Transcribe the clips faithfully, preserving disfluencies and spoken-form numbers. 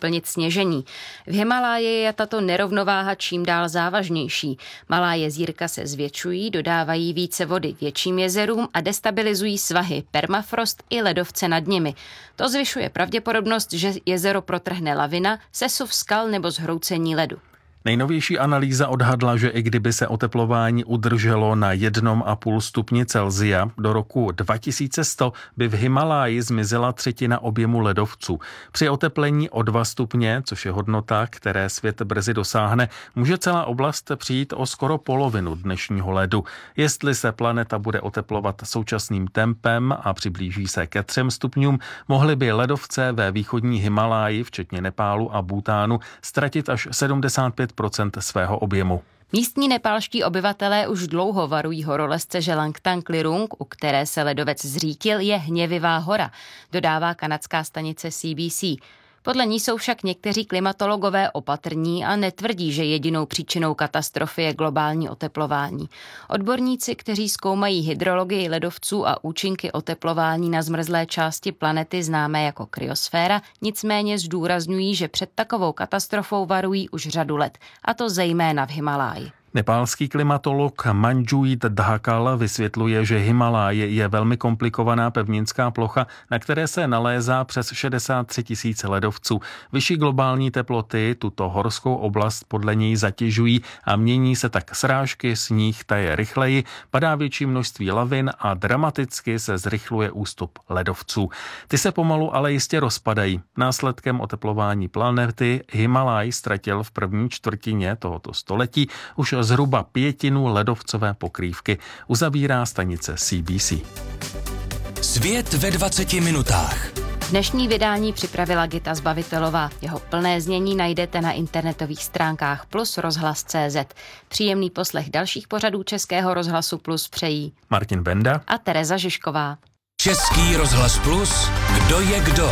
vyplnit sněžení. V Himaláji je tato nerovnováha čím dál závažnější. Malá jezírka se zvětšují, dodávají více vody větším jezerům a destabilizují svahy, permafrost i ledovce nad nimi. To zvyšuje pravděpodobnost, že jezero protrhne lavina, sesuv skal nebo zhroucení ledu. Nejnovější analýza odhadla, že i kdyby se oteplování udrželo na jednom a půl stupni Celsia, do roku dva tisíce sto by v Himaláji zmizela třetina objemu ledovců. Při oteplení o dva stupně, což je hodnota, které svět brzy dosáhne, může celá oblast přijít o skoro polovinu dnešního ledu. Jestli se planeta bude oteplovat současným tempem a přiblíží se ke třem stupňům, mohly by ledovce ve východní Himaláji, včetně Nepálu a Bhutánu, ztratit až sedmdesát pět procent svého objemu. Místní nepálští obyvatelé už dlouho varují horolezce, že Langtang Lirung, u které se ledovec zřítil, je hněvivá hora, dodává kanadská stanice C B C. Podle ní jsou však někteří klimatologové opatrní a netvrdí, že jedinou příčinou katastrofy je globální oteplování. Odborníci, kteří zkoumají hydrologii ledovců a účinky oteplování na zmrzlé části planety známé jako kryosféra, nicméně zdůrazňují, že před takovou katastrofou varují už řadu let, a to zejména v Himaláji. Nepálský klimatolog Manjuit Dhakal vysvětluje, že Himalaj je velmi komplikovaná pevninská plocha, na které se nalézá přes šedesát tři tisíc ledovců. Vyšší globální teploty tuto horskou oblast podle něj zatěžují a mění se tak srážky, sníh taje rychleji, padá větší množství lavin a dramaticky se zrychluje ústup ledovců. Ty se pomalu ale jistě rozpadají. Následkem oteplování planety Himalaj ztratil v první čtvrtině tohoto století už zhruba pětinu ledovcové pokrývky, uzavírá stanice C B C. Svět ve dvaceti minutách. Dnešní vydání připravila Gita Zbavitelová. Jeho plné znění najdete na internetových stránkách Plus rozhlas tečka cé zet. Příjemný poslech dalších pořadů Českého rozhlasu Plus přejí Martin Benda a Tereza Žižková. Český rozhlas Plus, kdo je kdo?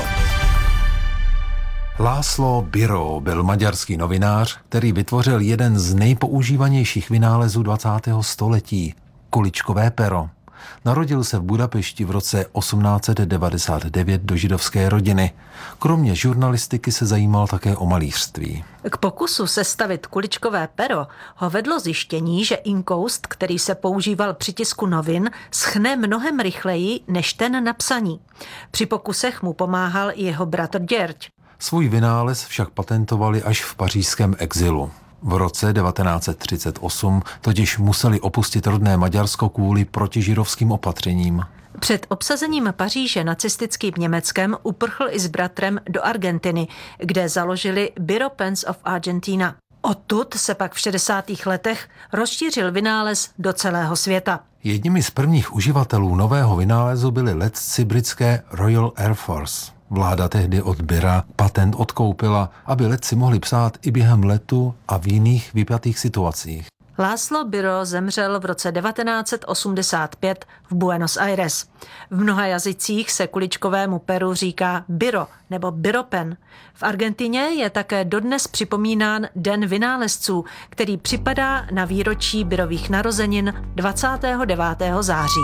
László Biró byl maďarský novinář, který vytvořil jeden z nejpoužívanějších vynálezů dvacátého století – kuličkové pero. Narodil se v Budapešti v roce osmnáct set devadesát devět do židovské rodiny. Kromě žurnalistiky se zajímal také o malířství. K pokusu sestavit kuličkové pero ho vedlo zjištění, že inkoust, který se používal při tisku novin, schne mnohem rychleji než ten na psaní. Při pokusech mu pomáhal i jeho bratr Děrď. Svůj vynález však patentovali až v pařížském exilu. V roce devatenáct set třicet osm totiž museli opustit rodné Maďarsko kvůli protižidovským opatřením. Před obsazením Paříže nacistickým Německem uprchl i s bratrem do Argentiny, kde založili Biro Pens of Argentina. Odtud se pak v šedesátých letech rozšířil vynález do celého světa. Jedními z prvních uživatelů nového vynálezu byli letci britské Royal Air Force. Vláda tehdy od Bira patent odkoupila, aby letci mohli psát i během letu a v jiných vypjatých situacích. László Biró zemřel v roce devatenáct set osmdesát pět v Buenos Aires. V mnoha jazycích se kuličkovému peru říká biro nebo biropen. V Argentině je také dodnes připomínán Den vynálezců, který připadá na výročí Birových narozenin dvacátého devátého září.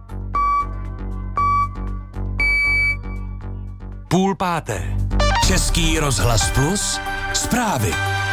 Půl páté. Český rozhlas Plus. Zprávy.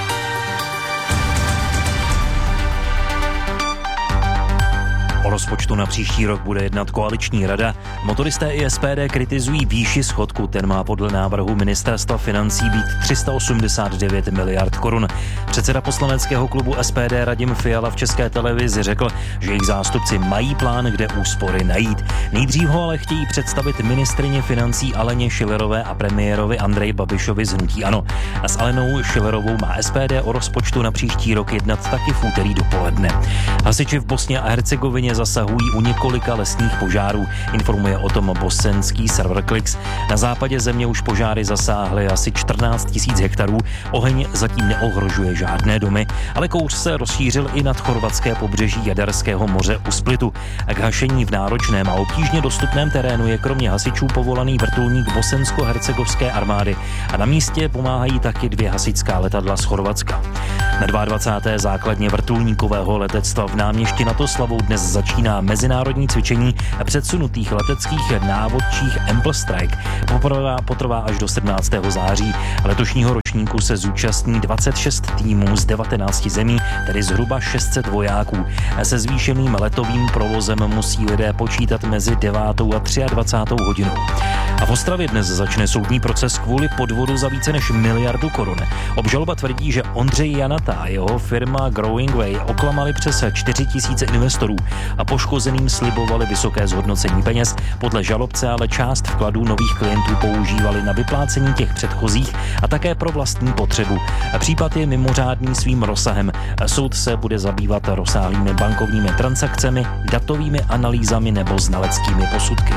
O rozpočtu na příští rok bude jednat koaliční rada. Motoristé i S P D kritizují výši schodku. Ten má podle návrhu ministerstva financí být tři sta osmdesát devět miliard korun. Předseda poslaneckého klubu S P D Radim Fiala v České televizi řekl, že jejich zástupci mají plán, kde úspory najít. Nejdřív ho ale chtějí představit ministryně financí Aleně Schillerové a premiérovi Andreji Babišovi z hnutí ANO. A s Alenou Schillerovou má S P D o rozpočtu na příští rok jednat taky v úterý dopoledne. Hasiči v Bosně a Hercegovině zasahují u několika lesních požárů, informuje o tom bosenský server Klix. Na západě země už požáry zasáhly asi čtrnáct tisíc hektarů. Oheň zatím neohrožuje žádné domy, ale kouř se rozšířil i nad chorvatské pobřeží Jaderského moře u Splitu. K hašení v náročném a obtížně dostupném terénu je kromě hasičů povolaný vrtulník bosensko-hercegovské armády a na místě pomáhají taky dvě hasičská letadla z Chorvatska. Na dvacáté druhé základně vrtulníkového letectva v Náměšti nad Oslavou dnes začíná mezinárodní cvičení předsunutých leteckých návodčích Ample Strike. Poprvé potrvá až do sedmnáctého září. Letošního ročníku ročníku se zúčastní dvacet šest týmů z devatenácti zemí, tedy zhruba šest set vojáků. Se zvýšeným letovým provozem musí lidé počítat mezi devátou a dvacátou třetí hodinou. A v Ostravě dnes začne soudní proces kvůli podvodu za více než miliardu korun. Obžaloba tvrdí, že Ondřej Janata a jeho firma Growing Way oklamali přes čtyři tisíce investorů a poškozeným slibovali vysoké zhodnocení peněz. Podle žalobce ale část vkladů nových klientů používali na vyplácení těch předchozích a také pro vlastní potřebu. Případ je mimořádný svým rozsahem. Soud se bude zabývat rozsáhlými bankovními transakcemi, datovými analýzami nebo znaleckými posudky.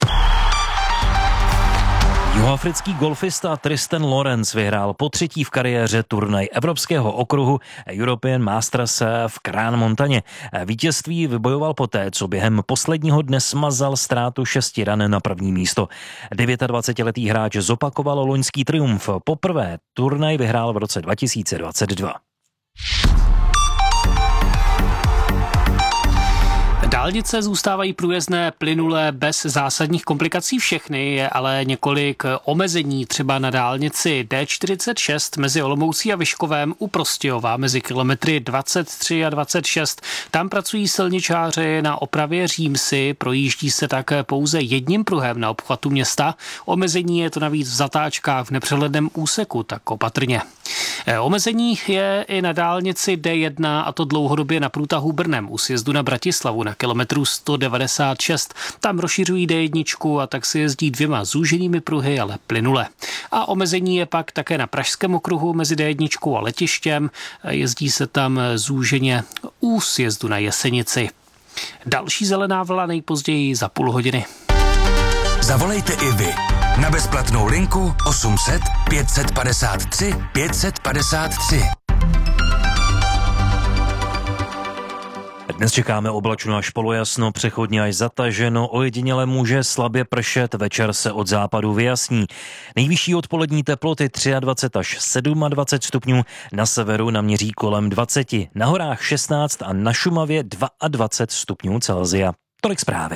Jihoafrický golfista Tristan Lawrence vyhrál po třetí v kariéře turnaj evropského okruhu European Masters v Crans Montaně. Vítězství vybojoval poté, co během posledního dne smazal ztrátu šesti ran na první místo. dvacetdevětiletý hráč zopakoval loňský triumf. Poprvé turnaj vyhrál v roce dva tisíce dvacet dva. Dálnice zůstávají průjezdné, plynulé, bez zásadních komplikací všechny, je ale několik omezení, třeba na dálnici D čtyřicet šest mezi Olomoucí a Vyškovem u Prostějova mezi kilometry dvacet tři a dvacet šest. Tam pracují silničáři na opravě římsy, projíždí se tak pouze jedním pruhem na obchvatu města. Omezení je to navíc v zatáčkách v nepřehledném úseku, tak opatrně. Omezení je i na dálnici D jedna, a to dlouhodobě na průtahu Brnem u sjezdu na Bratislavu na kilometru sto devadesát šest. Tam rozšiřují D jedna a tak se jezdí dvěma zúženými pruhy, ale plynule. A omezení je pak také na Pražském okruhu mezi D jedna a letištěm. Jezdí se tam zúženě u sjezdu na Jesenici. Další zelená vlna nejpozději za půl hodiny. Zavolejte i vy na bezplatnou linku osm set pět set padesát tři pět set padesát tři. Dnes čekáme oblačno až polojasno, přechodně až zataženo, ojediněle může slabě pršet, večer se od západu vyjasní. Nejvyšší odpolední teploty dvacet tři až dvacet sedm stupňů, na severu naměří kolem dvacet, na horách šestnáct a na Šumavě dvacet dva stupňů Celsia. Tolik zprávy.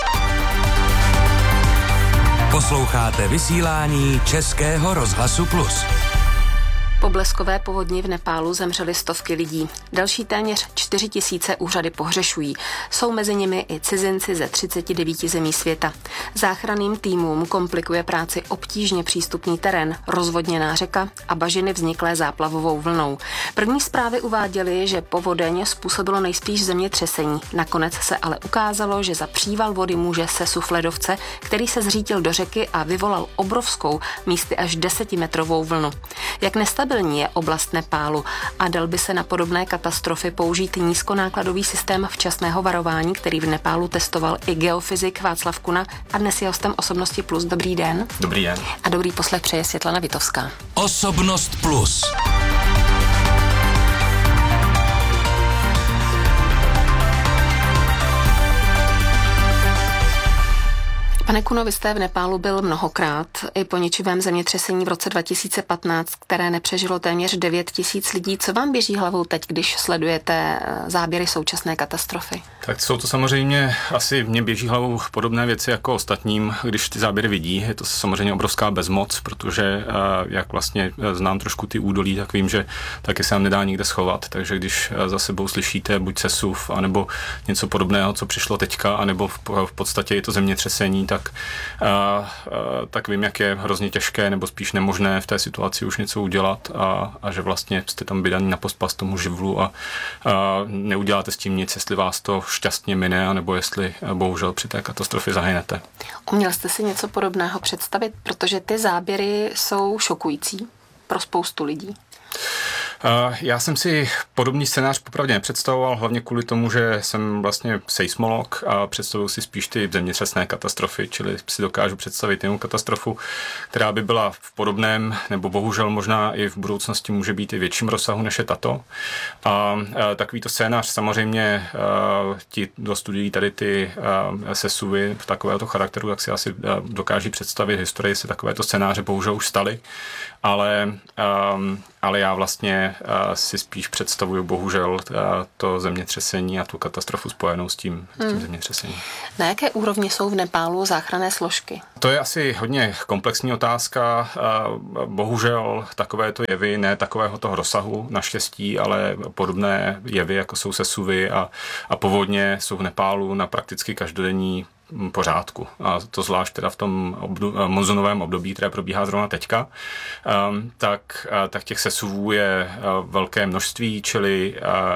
Posloucháte vysílání Českého rozhlasu Plus. Po bleskové povodni v Nepálu zemřely stovky lidí. Další téměř čtyři tisíce úřady pohřešují. Jsou mezi nimi i cizinci ze třiceti devíti zemí světa. Záchranným týmům komplikuje práci obtížně přístupný terén, rozvodněná řeka a bažiny vzniklé záplavovou vlnou. První zprávy uváděly, že povodeň způsobilo nejspíš zemětřesení. Nakonec se ale ukázalo, že za příval vody může sesuv ledovce, který se zřítil do řeky a vyvolal obrovskou, místy až desetimetrovou vlnu. Jak nestabilní je oblast Nepálu a dal by se na podobné katastrofy použít nízkonákladový systém včasného varování, který v Nepálu testoval i geofyzik Václav Kuna a dnes je hostem Osobnosti Plus. Dobrý den. Dobrý den. A dobrý poslech přeje Světlana Vitovská. Osobnost Plus. Pane Kuno, vy jste v Nepálu byl mnohokrát, i po ničivém zemětřesení v roce dva tisíce patnáct, které nepřežilo téměř devět tisíc lidí. Co vám běží hlavou teď, když sledujete záběry současné katastrofy? Tak jsou to samozřejmě, asi mě běží hlavou podobné věci jako ostatním, když ty záběry vidí. Je to samozřejmě obrovská bezmoc, protože jak vlastně znám trošku ty údolí, tak vím, že taky se nám nedá nikde schovat, takže když za sebou slyšíte buď sesuv, anebo něco podobného, co přišlo teďka, anebo v, v podstatě je to zemětřesení, tak, a, a, tak vím, jak je hrozně těžké nebo spíš nemožné v té situaci už něco udělat a, a že vlastně jste tam vydaný na pospas tomu živlu a, a neuděláte s tím nic, jestli vás to šťastně mine, anebo jestli bohužel při té katastrofě zahynete. Uměl jste si něco podobného představit, protože ty záběry jsou šokující pro spoustu lidí? Já jsem si podobný scénář popravdě nepředstavoval, hlavně kvůli tomu, že jsem vlastně seismolog a představuji si spíš ty zemětřesné katastrofy, čili si dokážu představit jinou katastrofu, která by byla v podobném, nebo bohužel možná i v budoucnosti může být i větším rozsahu, než je tato. A takovýto scénář samozřejmě ti, kdo studují tady ty sesuvy takovéhoto charakteru, tak si asi dokáží představit historii, se takovéto scénáře bohužel už staly. ale, um, ale já vlastně uh, si spíš představuju bohužel uh, to zemětřesení a tu katastrofu spojenou s tím, hmm. s tím zemětřesením. Na jaké úrovni jsou v Nepálu záchranné složky? To je asi hodně komplexní otázka. Bohužel takovéto jevy, ne takového toho rozsahu naštěstí, ale podobné jevy, jako jsou sesuvy a, a povodně, jsou v Nepálu na prakticky každodenní pořádku. A to zvlášť teda v tom obdu- monzunovém období, které probíhá zrovna teďka, um, tak, uh, tak těch sesuvů je uh, velké množství, čili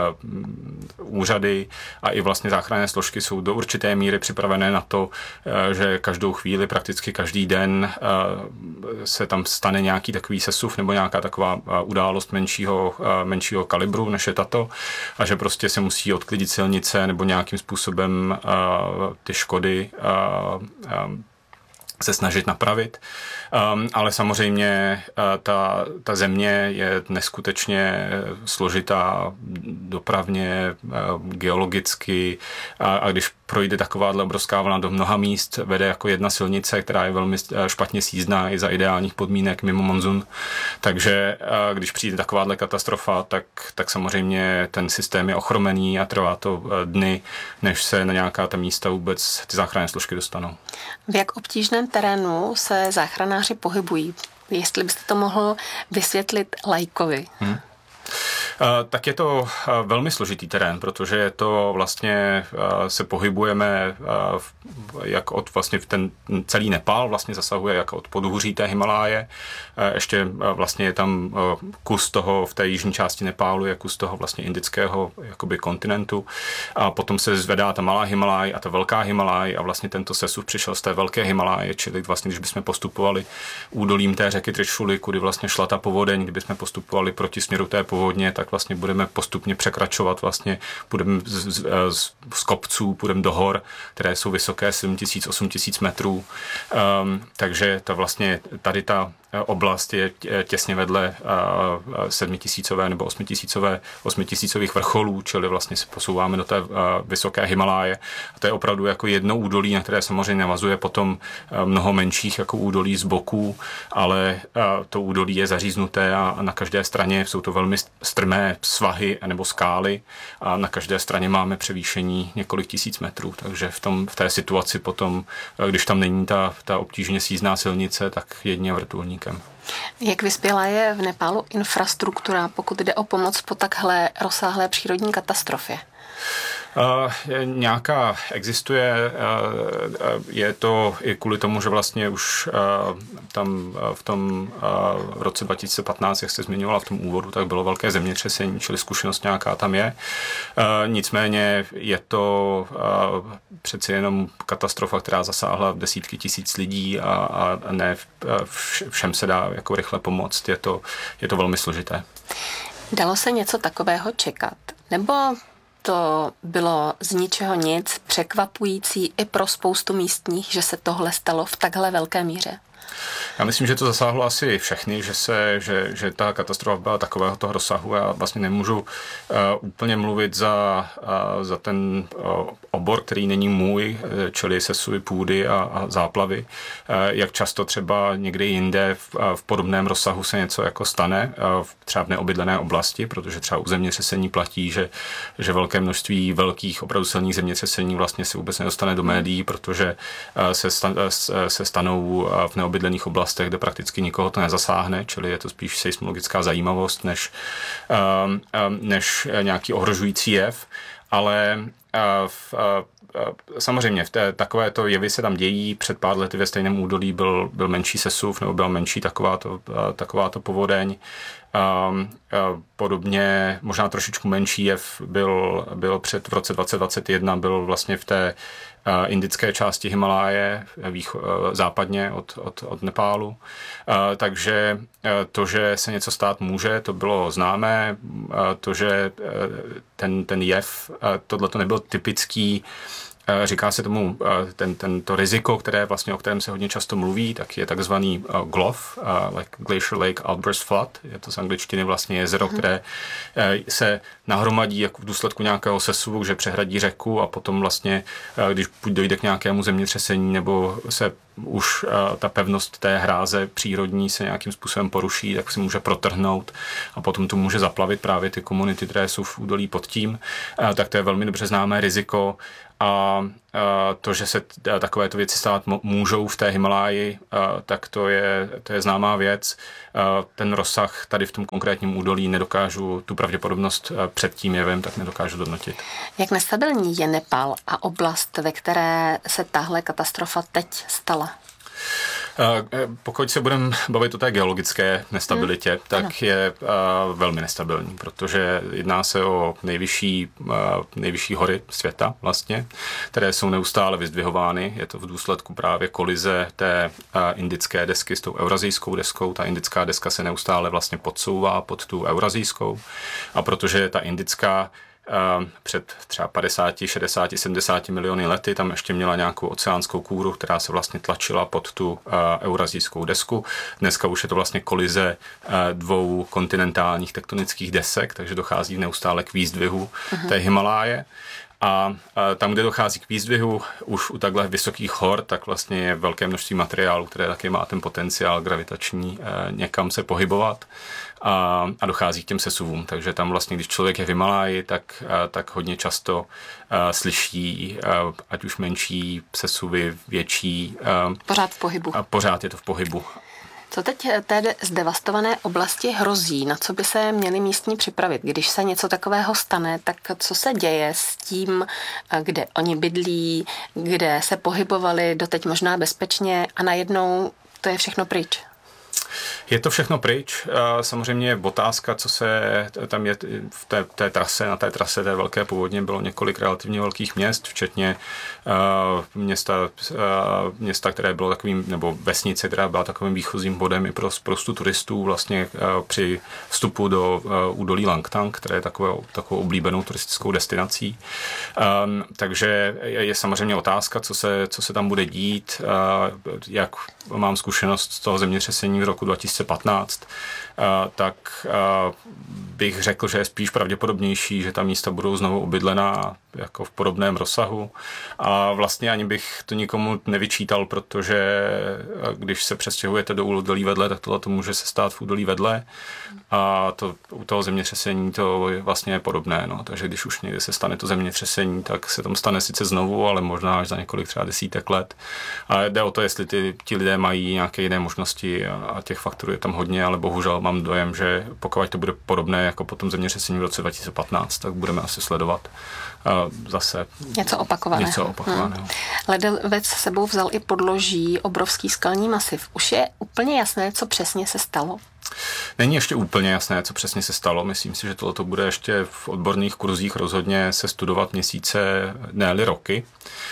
uh, úřady a i vlastně záchranné složky jsou do určité míry připravené na to, uh, že každou chvíli, prakticky každý den uh, se tam stane nějaký takový sesuv nebo nějaká taková uh, událost menšího, uh, menšího kalibru, než je tato, a že prostě se musí odklidit silnice nebo nějakým způsobem uh, ty škody Uh, um, se snažit napravit. Um, ale samozřejmě uh, ta, ta země je neskutečně složitá dopravně, uh, geologicky a, a když projde takováhle obrovská vlna do mnoha míst, vede jako jedna silnice, která je velmi špatně sjízdná i za ideálních podmínek mimo monzun. Takže uh, když přijde takováhle katastrofa, tak, tak samozřejmě ten systém je ochromený a trvá to uh, dny, než se na nějaká ta místa vůbec ty záchranné složky dostanou. V jak obtížném terénu se záchranáři pohybují? Jestli byste to mohl vysvětlit laikovi. Hmm. Tak je to velmi složitý terén, protože je to vlastně, se pohybujeme jak od vlastně ten celý Nepál vlastně zasahuje jak od podhůří té Himaláje. Ještě vlastně je tam kus toho v té jižní části Nepálu, je kus toho vlastně indického jakoby kontinentu. A potom se zvedá ta malá Himaláj a ta velká Himaláj a vlastně tento sesuv přišel z té velké Himaláje, čili vlastně když bychom postupovali údolím té řeky Trišuli, kudy vlastně šla ta povodeň, kdybychom postupovali proti směru té povodně, tak vlastně budeme postupně překračovat, vlastně budeme z, z, z, z kopců, půjdeme do hor, které jsou vysoké sedm tisíc, osm tisíc metrů. Um, takže to vlastně tady ta oblast je těsně vedle sedmitisícové nebo osmitisícové, osmitisícových vrcholů, čili vlastně se posouváme do té vysoké Himaláje. A to je opravdu jako jedno údolí, na které samozřejmě navazuje potom mnoho menších jako údolí z boků, ale to údolí je zaříznuté a na každé straně jsou to velmi strmé svahy nebo skály a na každé straně máme převýšení několik tisíc metrů, takže v, tom, v té situaci potom, když tam není ta, ta obtížně sjízdná silnice, tak jedině vrtulník. Jak vyspělá je v Nepálu infrastruktura, pokud jde o pomoc po takhle rozsáhlé přírodní katastrofě? Uh, nějaká existuje, uh, je to i kvůli tomu, že vlastně už uh, tam uh, v tom uh, v roce dva tisíce patnáct, jak jste zmiňovala v tom úvodu, tak bylo velké zemětřesení, čili zkušenost nějaká tam je. Uh, nicméně je to uh, přeci jenom katastrofa, která zasáhla desítky tisíc lidí a, a ne všem se dá jako rychle pomoct. Je to, je to velmi složité. Dalo se něco takového čekat? Nebo to bylo z ničeho nic překvapující i pro spoustu místních, že se tohle stalo v takhle velké míře? Já myslím, že to zasáhlo asi všechny, že, se, že, že ta katastrofa byla takového toho rozsahu. Já vlastně nemůžu uh, úplně mluvit za, uh, za ten uh, obor, který není můj, čili sesuvy půdy a, a záplavy. Uh, jak často třeba někde jinde v, uh, v podobném rozsahu se něco jako stane, uh, třeba v neobydlené oblasti, protože třeba u zemětřesení platí, že, že velké množství velkých opravdu silných zemětřesení vlastně se vůbec nedostane do médií, protože uh, se, stan, uh, se stanou uh, v neobydlených oblastech, kde prakticky nikoho to nezasáhne, čili je to spíš seismologická zajímavost, než, um, um, než nějaký ohrožující jev, ale uh, v, uh, samozřejmě v té, takovéto jevy se tam dějí. Před pár lety ve stejném údolí byl, byl menší sesuv nebo byla menší takováto, uh, takováto povodeň. Um, uh, podobně, možná trošičku menší jev byl, byl před v roce dvacet dvacet jedna, byl vlastně v té uh, indické části Himaláje, výcho, uh, západně od, od, od Nepálu. Uh, takže uh, to, že se něco stát může, to bylo známé. Uh, to, že uh, ten, ten jev, uh, tohle to nebyl typický. Říká se tomu ten, tento riziko, které vlastně, o kterém se hodně často mluví, tak je takzvaný uh, G L O F, uh, like Glacial Lake Outburst Flood. Je to z angličtiny vlastně jezero, mm. které uh, se nahromadí jako v důsledku nějakého sesuvu, že přehradí řeku a potom vlastně, uh, když dojde k nějakému zemětřesení nebo se už ta pevnost té hráze přírodní se nějakým způsobem poruší, tak si může protrhnout a potom to může zaplavit právě ty komunity, které jsou v údolí pod tím, tak to je velmi dobře známé riziko. A to, že se takovéto věci stát můžou v té Himaláji, tak to je, to je známá věc. Ten rozsah tady v tom konkrétním údolí nedokážu, tu pravděpodobnost před tím jevem, tak nedokážu hodnotit. Jak nestabilní je Nepál a oblast, ve které se tahle katastrofa teď stala? Pokud se budeme bavit o té geologické nestabilitě, hmm. tak ano. je uh, velmi nestabilní, protože jedná se o nejvyšší, uh, nejvyšší hory světa vlastně, které jsou neustále vyzdvihovány. Je to v důsledku právě kolize té uh, indické desky s tou eurazijskou deskou. Ta indická deska se neustále vlastně podsouvá pod tu eurazijskou a protože ta indická před třeba padesát, šedesát, sedmdesát miliony lety tam ještě měla nějakou oceánskou kůru, která se vlastně tlačila pod tu eurazijskou desku. Dneska už je to vlastně kolize dvou kontinentálních tektonických desek, takže dochází neustále k výzdvihu uh-huh. té Himaláje. A tam, kde dochází k výzdvihu už u takhle vysokých hor, tak vlastně je velké množství materiálu, které taky má ten potenciál gravitační někam se pohybovat a, a dochází k těm sesuvům. Takže tam vlastně, když člověk je v Himaláji, tak, tak hodně často a, slyší a, ať už menší sesuvy, větší. A, pořád v pohybu. A pořád je to v pohybu. Co teď té zdevastované oblasti hrozí? Na co by se měli místní připravit? Když se něco takového stane, tak co se děje s tím, kde oni bydlí, kde se pohybovali doteď možná bezpečně a najednou to je všechno pryč? Je to všechno pryč. Samozřejmě je otázka, co se tam je v té, té trase, na té trase té velké povodně bylo několik relativně velkých měst, včetně uh, města, uh, města, které bylo takovým, nebo vesnice, která byla takovým výchozím bodem i pro spoustu turistů vlastně uh, při vstupu do uh, údolí Langtang, které je takovou, takovou oblíbenou turistickou destinací. Um, takže je, je samozřejmě otázka, co se, co se tam bude dít, uh, jak mám zkušenost z toho zemětřesení v roku dva tisíce patnáct, tak bych řekl, že je spíš pravděpodobnější, že ta místa budou znovu obydlená jako v podobném rozsahu. A vlastně ani bych to nikomu nevyčítal, protože když se přestěhujete do údolí vedle, tak tohle to může se stát v údolí vedle. A to, u toho zemětřesení to je vlastně podobné. No. Takže když už někde se stane to zemětřesení, tak se tam stane sice znovu, ale možná až za několik třeba desítek let. A jde o to, jestli ty, ti lidé mají nějaké jiné možnosti a těch faktorů je tam hodně, ale bohužel mám dojem, že pokud to bude podobné jako po tom zemětřesení v roce dva tisíce patnáct, tak budeme asi sledovat zase něco opakovaného. Něco opakovaného. Hmm. Ledovec s sebou vzal i podloží, obrovský skalní masiv. Už je úplně jasné, co přesně se stalo? Není ještě úplně jasné, co přesně se stalo. Myslím si, že tohle bude ještě v odborných kurzích rozhodně se studovat měsíce, ne-li roky.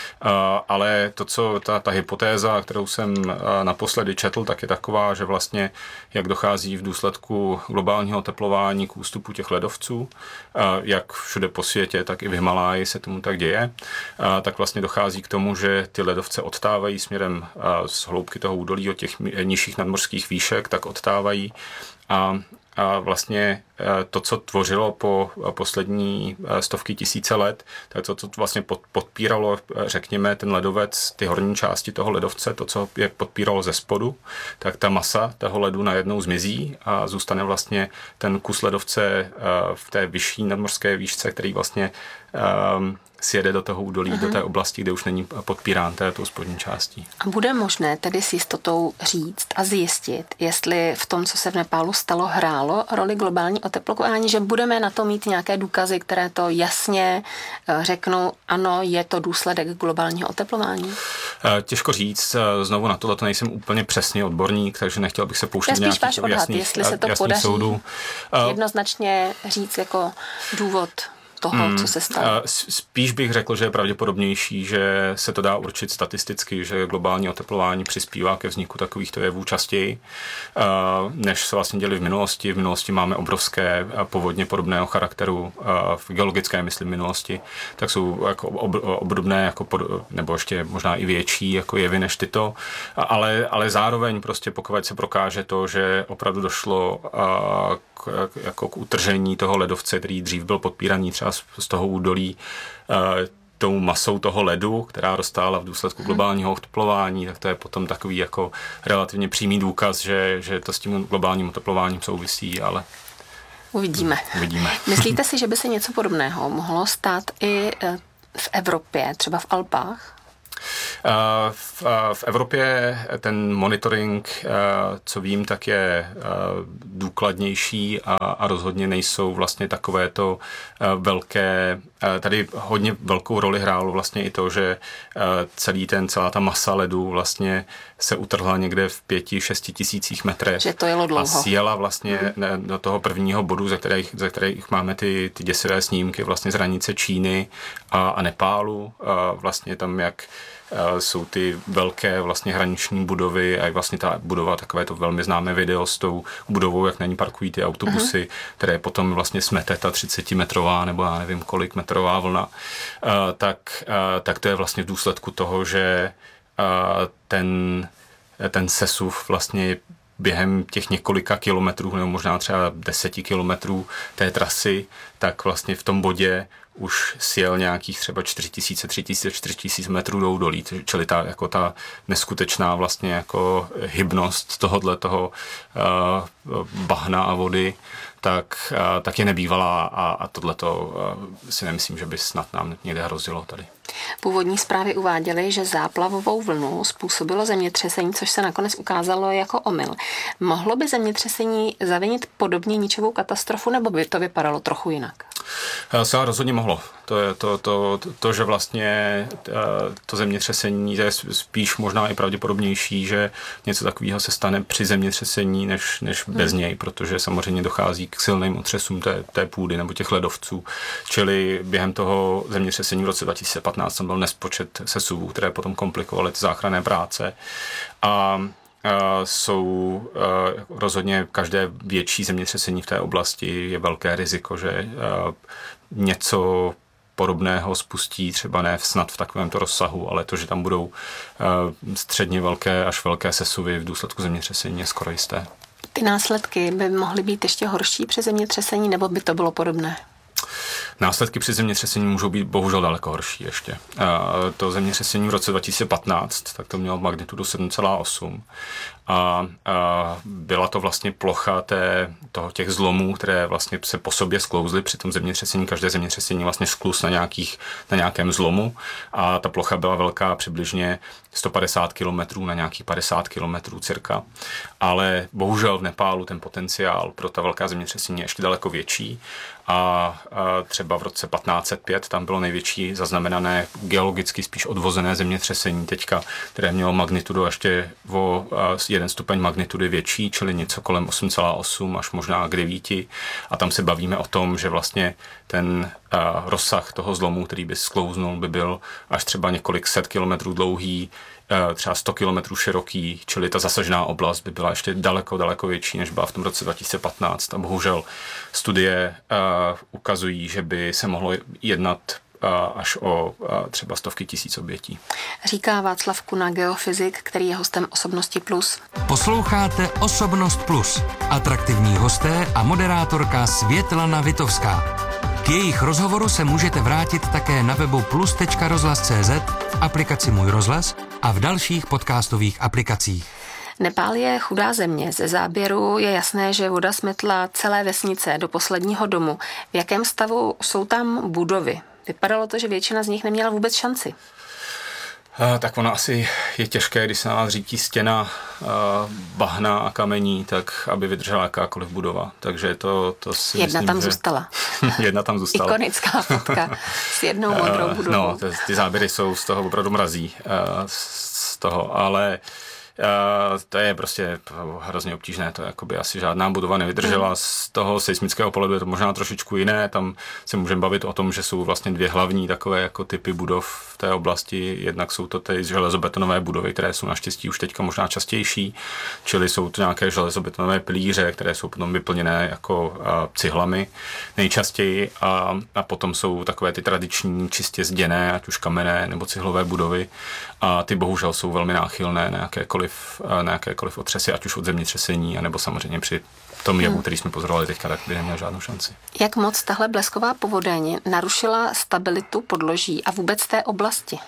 Ale to, co ta, ta hypotéza, kterou jsem naposledy četl, tak je taková, že vlastně jak dochází v důsledku globálního oteplování k ústupu těch ledovců, jak všude po světě, tak i v Himaláji se tomu tak děje, tak vlastně dochází k tomu, že ty ledovce odtávají směrem z hloubky toho údolí od těch nižších nadmořských výšek, tak odtávají a A vlastně to, co tvořilo po poslední stovky tisíce let, tak to, co vlastně podpíralo, řekněme, ten ledovec, ty horní části toho ledovce, to, co je podpíralo ze spodu, tak ta masa toho ledu najednou zmizí a zůstane vlastně ten kus ledovce v té vyšší nadmořské výšce, který vlastně sjede do toho údolí, uh-huh. do té oblasti, kde už není podpírán tou spodní částí. A bude možné tedy s jistotou říct a zjistit, jestli v tom, co se v Nepálu stalo, hrálo roli globální oteplování, že budeme na to mít nějaké důkazy, které to jasně řeknou, ano, je to důsledek globálního oteplování? Těžko říct, znovu na tohle to nejsem úplně přesně odborník, takže nechtěl bych se pouštět do nějakých jasných, jestli se to jasných podaří soudů. Jednoznačně říct jako důvod toho, hmm, co se stalo. Spíš bych řekl, že je pravděpodobnější, že se to dá určit statisticky, že globální oteplování přispívá ke vzniku takovýchto jevů častěji, než se vlastně děli v minulosti. V minulosti máme obrovské povodně podobného charakteru, v geologické, myslím, minulosti, tak jsou jako obdobné, jako pod, nebo ještě možná i větší jako jevy než tyto, ale, ale zároveň prostě pokud se prokáže to, že opravdu došlo k, jako k utržení toho ledovce, který dřív byl podpíraný třeba z toho údolí tou masou toho ledu, která roztála v důsledku globálního oteplování, tak to je potom takový jako relativně přímý důkaz, že, že to s tím globálním oteplováním souvisí, ale Uvidíme. Uvidíme. Myslíte si, že by se něco podobného mohlo stát i v Evropě, třeba v Alpách? V, v Evropě ten monitoring, co vím, tak je důkladnější a, a rozhodně nejsou vlastně takovéto velké, tady hodně velkou roli hrálo vlastně i to, že celý ten, celá ta masa ledu vlastně se utrhla někde v pěti, šesti tisících metrech. Že to jelo dlouho. A sjela vlastně mm. do toho prvního bodu, ze kterých, ze kterých máme ty, ty děsivé snímky vlastně z hranice Číny a, a Nepálu. A vlastně tam, jak jsou ty velké vlastně hraniční budovy a vlastně ta budova, takové to velmi známé video s tou budovou, jak na ní parkují ty autobusy, uh-huh. které potom vlastně smete ta třicetimetrová nebo já nevím kolik metrová vlna, uh, tak, uh, tak to je vlastně v důsledku toho, že uh, ten, ten sesuv vlastně během těch několika kilometrů nebo možná třeba deseti kilometrů té trasy, tak vlastně v tom bodě už sjel nějakých třeba čtyři tisíce, tři tisíce, čtyři tisíce metrů do údolí, čili ta, jako ta neskutečná vlastně jako hybnost tohodle toho uh, bahna a vody, tak, uh, tak je nebývalá a, a tohleto uh, si nemyslím, že by snad nám někde hrozilo tady. Původní zprávy uváděly, že záplavovou vlnu způsobilo zemětřesení, což se nakonec ukázalo jako omyl. Mohlo by zemětřesení zavinit podobně ničivou katastrofu, nebo by to vypadalo trochu jinak? Se rozhodně mohlo. To, je, to, to, to, to, že vlastně to zemětřesení je spíš možná i pravděpodobnější, že něco takového se stane při zemětřesení, než, než bez hmm. něj, protože samozřejmě dochází k silným otřesům té, té půdy nebo těch ledovců. Čili během toho zemětřesení v roce dva tisíce patnáct tam byl nespočet sesuvů, které potom komplikovaly ty záchranné práce. A Uh, jsou uh, rozhodně každé větší zemětřesení v té oblasti je velké riziko, že uh, něco podobného spustí, třeba ne snad v takovémto rozsahu, ale to, že tam budou uh, středně velké až velké sesuvy v důsledku zemětřesení je skoro jisté. Ty následky by mohly být ještě horší při zemětřesení, nebo by to bylo podobné? Následky při zemětřesení můžou být bohužel daleko horší ještě. To zemětřesení v roce dva tisíce patnáct, tak to mělo magnitudu sedm celá osm. A, a byla to vlastně plocha té, toho těch zlomů, které vlastně se po sobě sklouzly při tom zemětřesení. Každé zemětřesení vlastně skluz na, nějakých, na nějakém zlomu a ta plocha byla velká přibližně sto padesát kilometrů na nějakých padesát kilometrů cirka. Ale bohužel v Nepálu ten potenciál pro ta velká zemětřesení je ještě daleko větší a, a třeba v roce patnáct set pět tam bylo největší zaznamenané geologicky spíš odvozené zemětřesení teďka, které mělo magnitudu ještě o jeden stupeň magnitudy větší, čili něco kolem osm celá osm až možná k devíti. A tam se bavíme o tom, že vlastně ten uh, rozsah toho zlomu, který by sklouznul, by byl až třeba několik set kilometrů dlouhý, uh, třeba sto kilometrů široký, čili ta zasažená oblast by byla ještě daleko, daleko větší, než byla v tom roce dva tisíce patnáct. A bohužel studie uh, ukazují, že by se mohlo jednat až o třeba stovky tisíc obětí. Říká Václav Kuna, geofyzik, který je hostem Osobnosti plus. Posloucháte Osobnost plus. Atraktivní hosté a moderátorka Světlana Vitovská. K jejich rozhovoru se můžete vrátit také na webu plus tečka rozhlas tečka cé zet, v aplikaci Můj rozhlas a v dalších podcastových aplikacích. Nepál je chudá země. Ze záběru je jasné, že voda smetla celé vesnice do posledního domu. V jakém stavu jsou tam budovy? Vypadalo to, že většina z nich neměla vůbec šanci. Uh, tak ono asi je těžké, když se na nás řítí stěna uh, bahna a kamení, tak aby vydržela jakákoliv budova. Takže to, to si Jedna myslím, tam že... zůstala. Jedna tam zůstala. Ikonická fotka s jednou modrou budovou. No, ty, ty záběry jsou z toho opravdu mrazí. Uh, z toho, ale... Uh, to je prostě hrozně obtížné, to jakoby asi žádná budova nevydržela. Z toho seismického pohledu je to možná trošičku jiné, tam se můžeme bavit o tom, že jsou vlastně dvě hlavní takové jako typy budov v té oblasti, jednak jsou to ty železobetonové budovy, které jsou naštěstí už teďka možná častější, čili jsou to nějaké železobetonové pilíře, které jsou potom vyplněné jako uh, cihlami nejčastěji a, a potom jsou takové ty tradiční čistě zděné, ať už kamenné nebo cihlové budovy a ty bohužel jsou velmi náchylné na jakékoliv na jakékoliv otřesy, ať už od zemětřesení, anebo samozřejmě při tom jevu, který jsme pozorovali teďka, tak by neměl žádnou šanci. Jak moc tahle blesková povodeň narušila stabilitu podloží a vůbec té oblasti?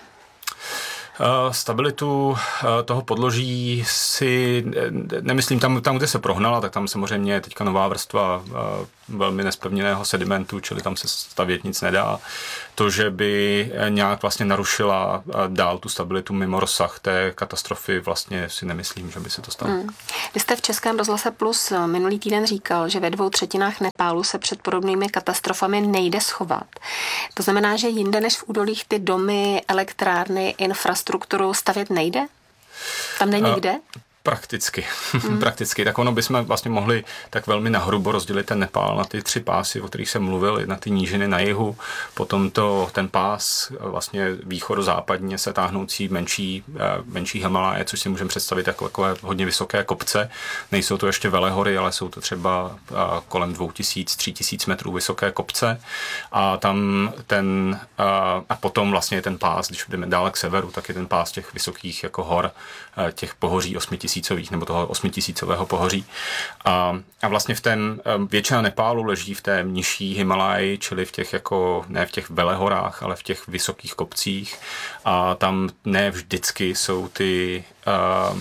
Stabilitu toho podloží si nemyslím, tam, tam, kde se prohnala, tak tam samozřejmě je teďka nová vrstva velmi nespevněného sedimentu, čili tam se stavět nic nedá. To, že by nějak vlastně narušila dál tu stabilitu mimo rozsah té katastrofy, vlastně si nemyslím, že by se to stalo. Hmm. Vy jste v Českém rozhlase Plus minulý týden říkal, že ve dvou třetinách Nepálu se před podobnými katastrofami nejde schovat. To znamená, že jinde než v údolích ty domy, elektrárny, infrastrukturu stavět nejde? Tam není kde? Prakticky. Mm. Prakticky. Tak ono bychom vlastně mohli tak velmi nahrubo rozdělit ten Nepál na ty tři pásy, o kterých jsem mluvil, na ty nížiny na jihu, potom to, ten pás vlastně východozápadně se táhnoucí menší, menší Himaláje, což si můžeme představit jako takové hodně vysoké kopce. Nejsou to ještě velehory, ale jsou to třeba kolem dvou tisíc, tři tisíc metrů vysoké kopce. A tam ten, a potom vlastně ten pás, když jdeme dále k severu, tak je ten pás těch vysokých jako hor, těch pohoří osmitisícových nebo toho osmitisícového pohoří. A, a vlastně v ten většina Nepálu leží v té nižší Himaláji, čili v těch jako, ne v těch velehorách, ale v těch vysokých kopcích. A tam ne vždycky jsou ty Uh,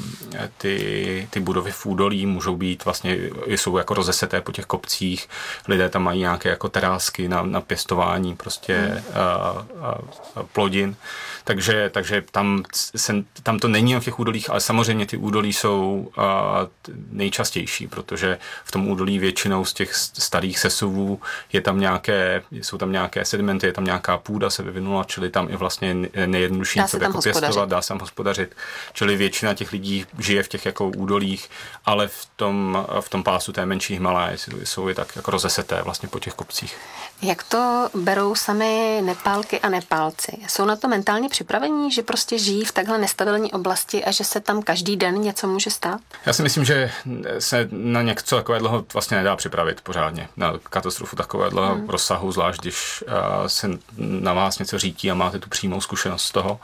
ty, ty budovy v údolí můžou být vlastně, jsou jako rozeseté po těch kopcích, lidé tam mají nějaké jako terásky na, na pěstování prostě hmm. uh, uh, plodin, takže, takže tam, se, tam to není v těch údolích, ale samozřejmě ty údolí jsou uh, nejčastější, protože v tom údolí většinou z těch starých sesuvů je tam nějaké, jsou tam nějaké sedimenty, je tam nějaká půda se vyvinula, čili tam i vlastně nejjednodušší něco jako pěstovat, dá se tam hospodařit, čili většina těch lidí žije v těch jako údolích, ale v tom, v tom pásu té menší Himaláje jsou je tak jako rozeseté vlastně po těch kopcích. Jak to berou sami Nepálky a Nepálci? Jsou na to mentálně připravení, že prostě žijí v takhle nestabilní oblasti a že se tam každý den něco může stát? Já si myslím, že se na něco takového vlastně nedá připravit pořádně. Na katastrofu takového hmm. rozsahu, zvlášť když se na vás něco řítí a máte tu přímou zkušenost z toho.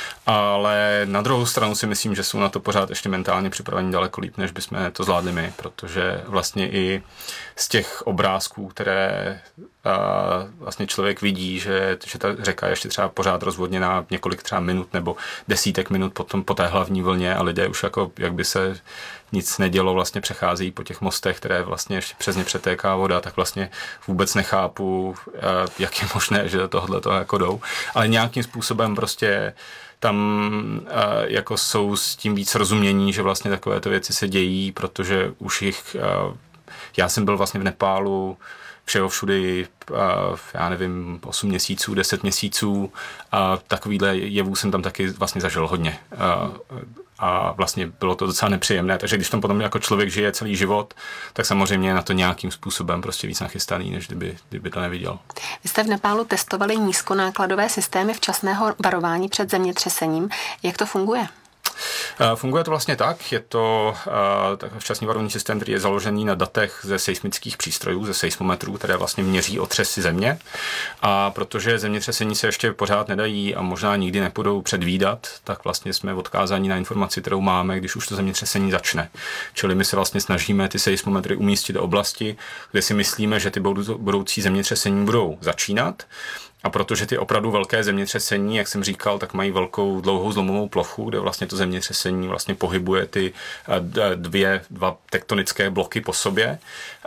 Ale na druhou stranu si myslím, že jsou na to pořád ještě mentálně připraveni daleko líp, než bychom to zvládli my, protože vlastně i z těch obrázků, které vlastně člověk vidí, že, že ta řeka je ještě třeba pořád rozvodněná několik třeba minut nebo desítek minut potom po té hlavní vlně a lidé už jako, jak by se nic nedělo, vlastně přechází po těch mostech, které vlastně ještě přes ně přetéká voda, tak vlastně vůbec nechápu, jak je možné, že do tohohle toho jako jdou. Ale nějakým způsobem prostě tam uh, jako jsou s tím víc rozumění, že vlastně takovéto věci se dějí, protože už jich, uh, já jsem byl vlastně v Nepálu všeho všudy, uh, já nevím, osm měsíců, deset měsíců a takovýhle jevů jsem tam taky vlastně zažil hodně. Uh, a vlastně bylo to docela nepříjemné, takže když tam potom jako člověk žije celý život, tak samozřejmě je na to nějakým způsobem prostě víc nachystaný, než kdyby, kdyby to neviděl. Vy jste v Nepálu testovali nízkonákladové systémy včasného varování před zemětřesením. Jak to funguje? Funguje to vlastně tak, je to uh, včasný varovný systém, který je založený na datech ze seismických přístrojů, ze seismometrů, které vlastně měří otřesy země. A protože zemětřesení se ještě pořád nedají a možná nikdy nebudou předvídat, tak vlastně jsme odkázáni na informaci, kterou máme, když už to zemětřesení začne. Čili my se vlastně snažíme ty seismometry umístit do oblasti, kde si myslíme, že ty budoucí zemětřesení budou začínat. A protože ty opravdu velké zemětřesení, jak jsem říkal, tak mají velkou dlouhou zlomovou plochu, kde vlastně to zemětřesení vlastně pohybuje ty dvě, dva tektonické bloky po sobě,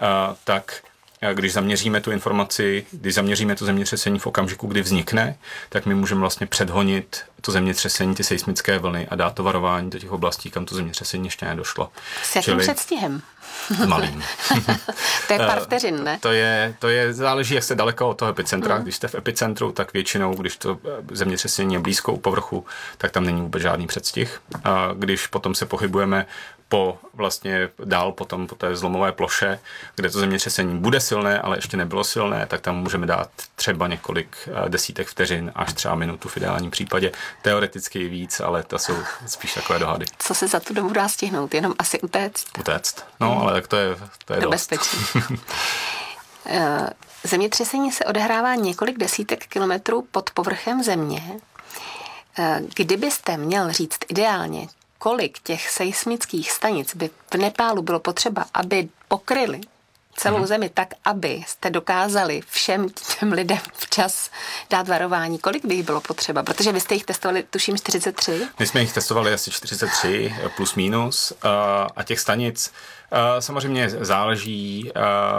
tak když zaměříme tu informaci, když zaměříme to zemětřesení v okamžiku, kdy vznikne, tak my můžeme vlastně předhonit to zemětřesení, ty seismické vlny a dát to varování do těch oblastí, kam to zemětřesení ještě nedošlo. S jakým Čili... předstihem? Malým. To je pár vteřin, ne? To je, to je, záleží, jak jste daleko od toho epicentra. Hmm. Když jste v epicentru, tak většinou, když to zemětřesení je blízko u povrchu, tak tam není vůbec žádný předstih. A když potom se pohybujeme po vlastně dál potom po té zlomové ploše, kde to zemětřesení bude silné, ale ještě nebylo silné, tak tam můžeme dát třeba několik desítek vteřin, až třeba minutu v ideálním případě. Teoreticky víc, ale to jsou spíš takové dohady. Co se za tu dobu dá stihnout? Jenom asi utéct? Utéct. No, hmm. ale tak to je, to je to bezpečí. Zemětřesení se odehrává několik desítek kilometrů pod povrchem země. Kdybyste měl říct ideálně, kolik těch seismických stanic by v Nepálu bylo potřeba, aby pokryly celou hmm. zemi tak, aby jste dokázali všem těm lidem včas dát varování, kolik by jich bylo potřeba? Protože vy jste jich testovali, tuším, čtyřicet tři? My jsme jich testovali asi čtyřicet tři plus minus a těch stanic samozřejmě záleží,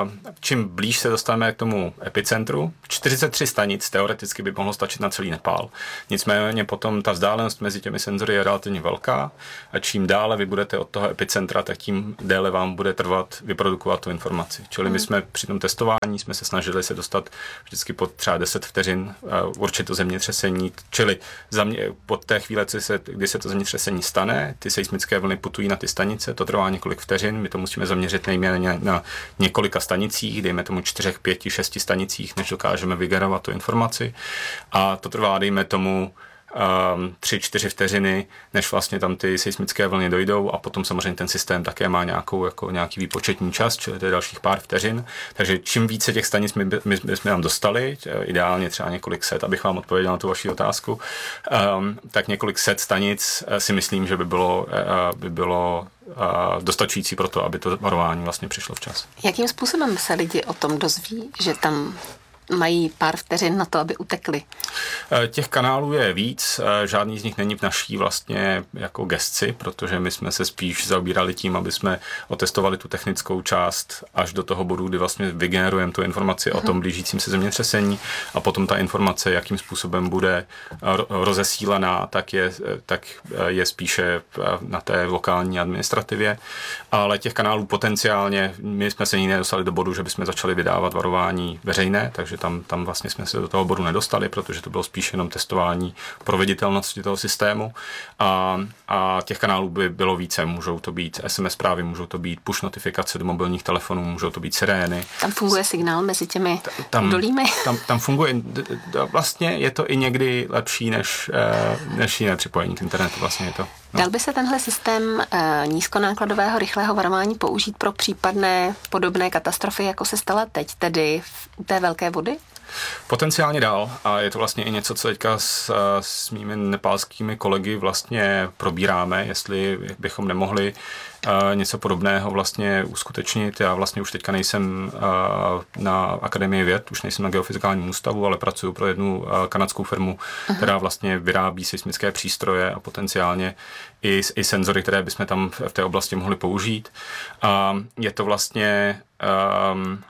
čím blíž se dostaneme k tomu epicentru. čtyřicet tři stanic teoreticky by mohlo stačit na celý Nepál. Nicméně potom ta vzdálenost mezi těmi senzory je relativně velká a čím dále vy budete od toho epicentra, tak tím déle vám bude trvat vyprodukovat tu informaci. Čili my jsme při tom testování jsme se snažili se dostat vždycky pod třeba deset vteřin určitě zemětřesení, čili za mě, pod té chvíle, kdy se to zemětřesení stane, ty seismické vlny putují na ty stanice, to trvá několik vteřin, my to musíme zaměřit nejméně na několika stanicích, dejme tomu čtyřech, pěti, šesti stanicích, než dokážeme vygenerovat tu informaci. A to trvá, dejme tomu, um, tři, čtyři vteřiny, než vlastně tam ty seismické vlny dojdou a potom samozřejmě ten systém také má nějakou, jako nějaký výpočetní čas, čili to je dalších pár vteřin. Takže čím více těch stanic my, my, my jsme nám dostali, ideálně třeba několik set, abych vám odpověděl na tu vaši otázku, um, tak několik set stanic si myslím, že by bylo, uh, by bylo uh, dostačující pro to, aby to varování vlastně přišlo včas. Jakým způsobem se lidi o tom dozví, že tam mají pár vteřin na to, aby utekli? Těch kanálů je víc, žádný z nich není v naší vlastně jako gesci, protože my jsme se spíš zaobírali tím, aby jsme otestovali tu technickou část až do toho bodu, kdy vlastně vygenerujeme tu informaci o tom blížícím se zemětřesení a potom ta informace, jakým způsobem bude rozesílaná, tak je, tak je spíše na té lokální administrativě. Ale těch kanálů potenciálně, my jsme se nikdy nedostali do bodu, že bychom začali vydávat varování veřejné, takže Tam, tam vlastně jsme se do toho bodu nedostali, protože to bylo spíš jenom testování proveditelnosti toho systému a, a těch kanálů by bylo více. Můžou to být es em es zprávy, můžou to být push notifikace do mobilních telefonů, můžou to být sirény. Tam funguje signál mezi těmi tam, dolími? Tam, tam funguje, vlastně je to i někdy lepší než, než jiné připojení k internetu. Vlastně je to. No. Dal by se tenhle systém e, nízkonákladového rychlého varování použít pro případné podobné katastrofy, jako se stala teď, tedy u té velké vody? Potenciálně dál a je to vlastně i něco, co teďka s, s mými nepálskými kolegy vlastně probíráme, jestli bychom nemohli uh, něco podobného vlastně uskutečnit. Já vlastně už teďka nejsem uh, na Akademii věd, už nejsem na Geofyzikálním ústavu, ale pracuji pro jednu uh, kanadskou firmu, uh-huh. která vlastně vyrábí seismické přístroje a potenciálně i, i senzory, které bychom tam v té oblasti mohli použít. Uh, je to vlastně um,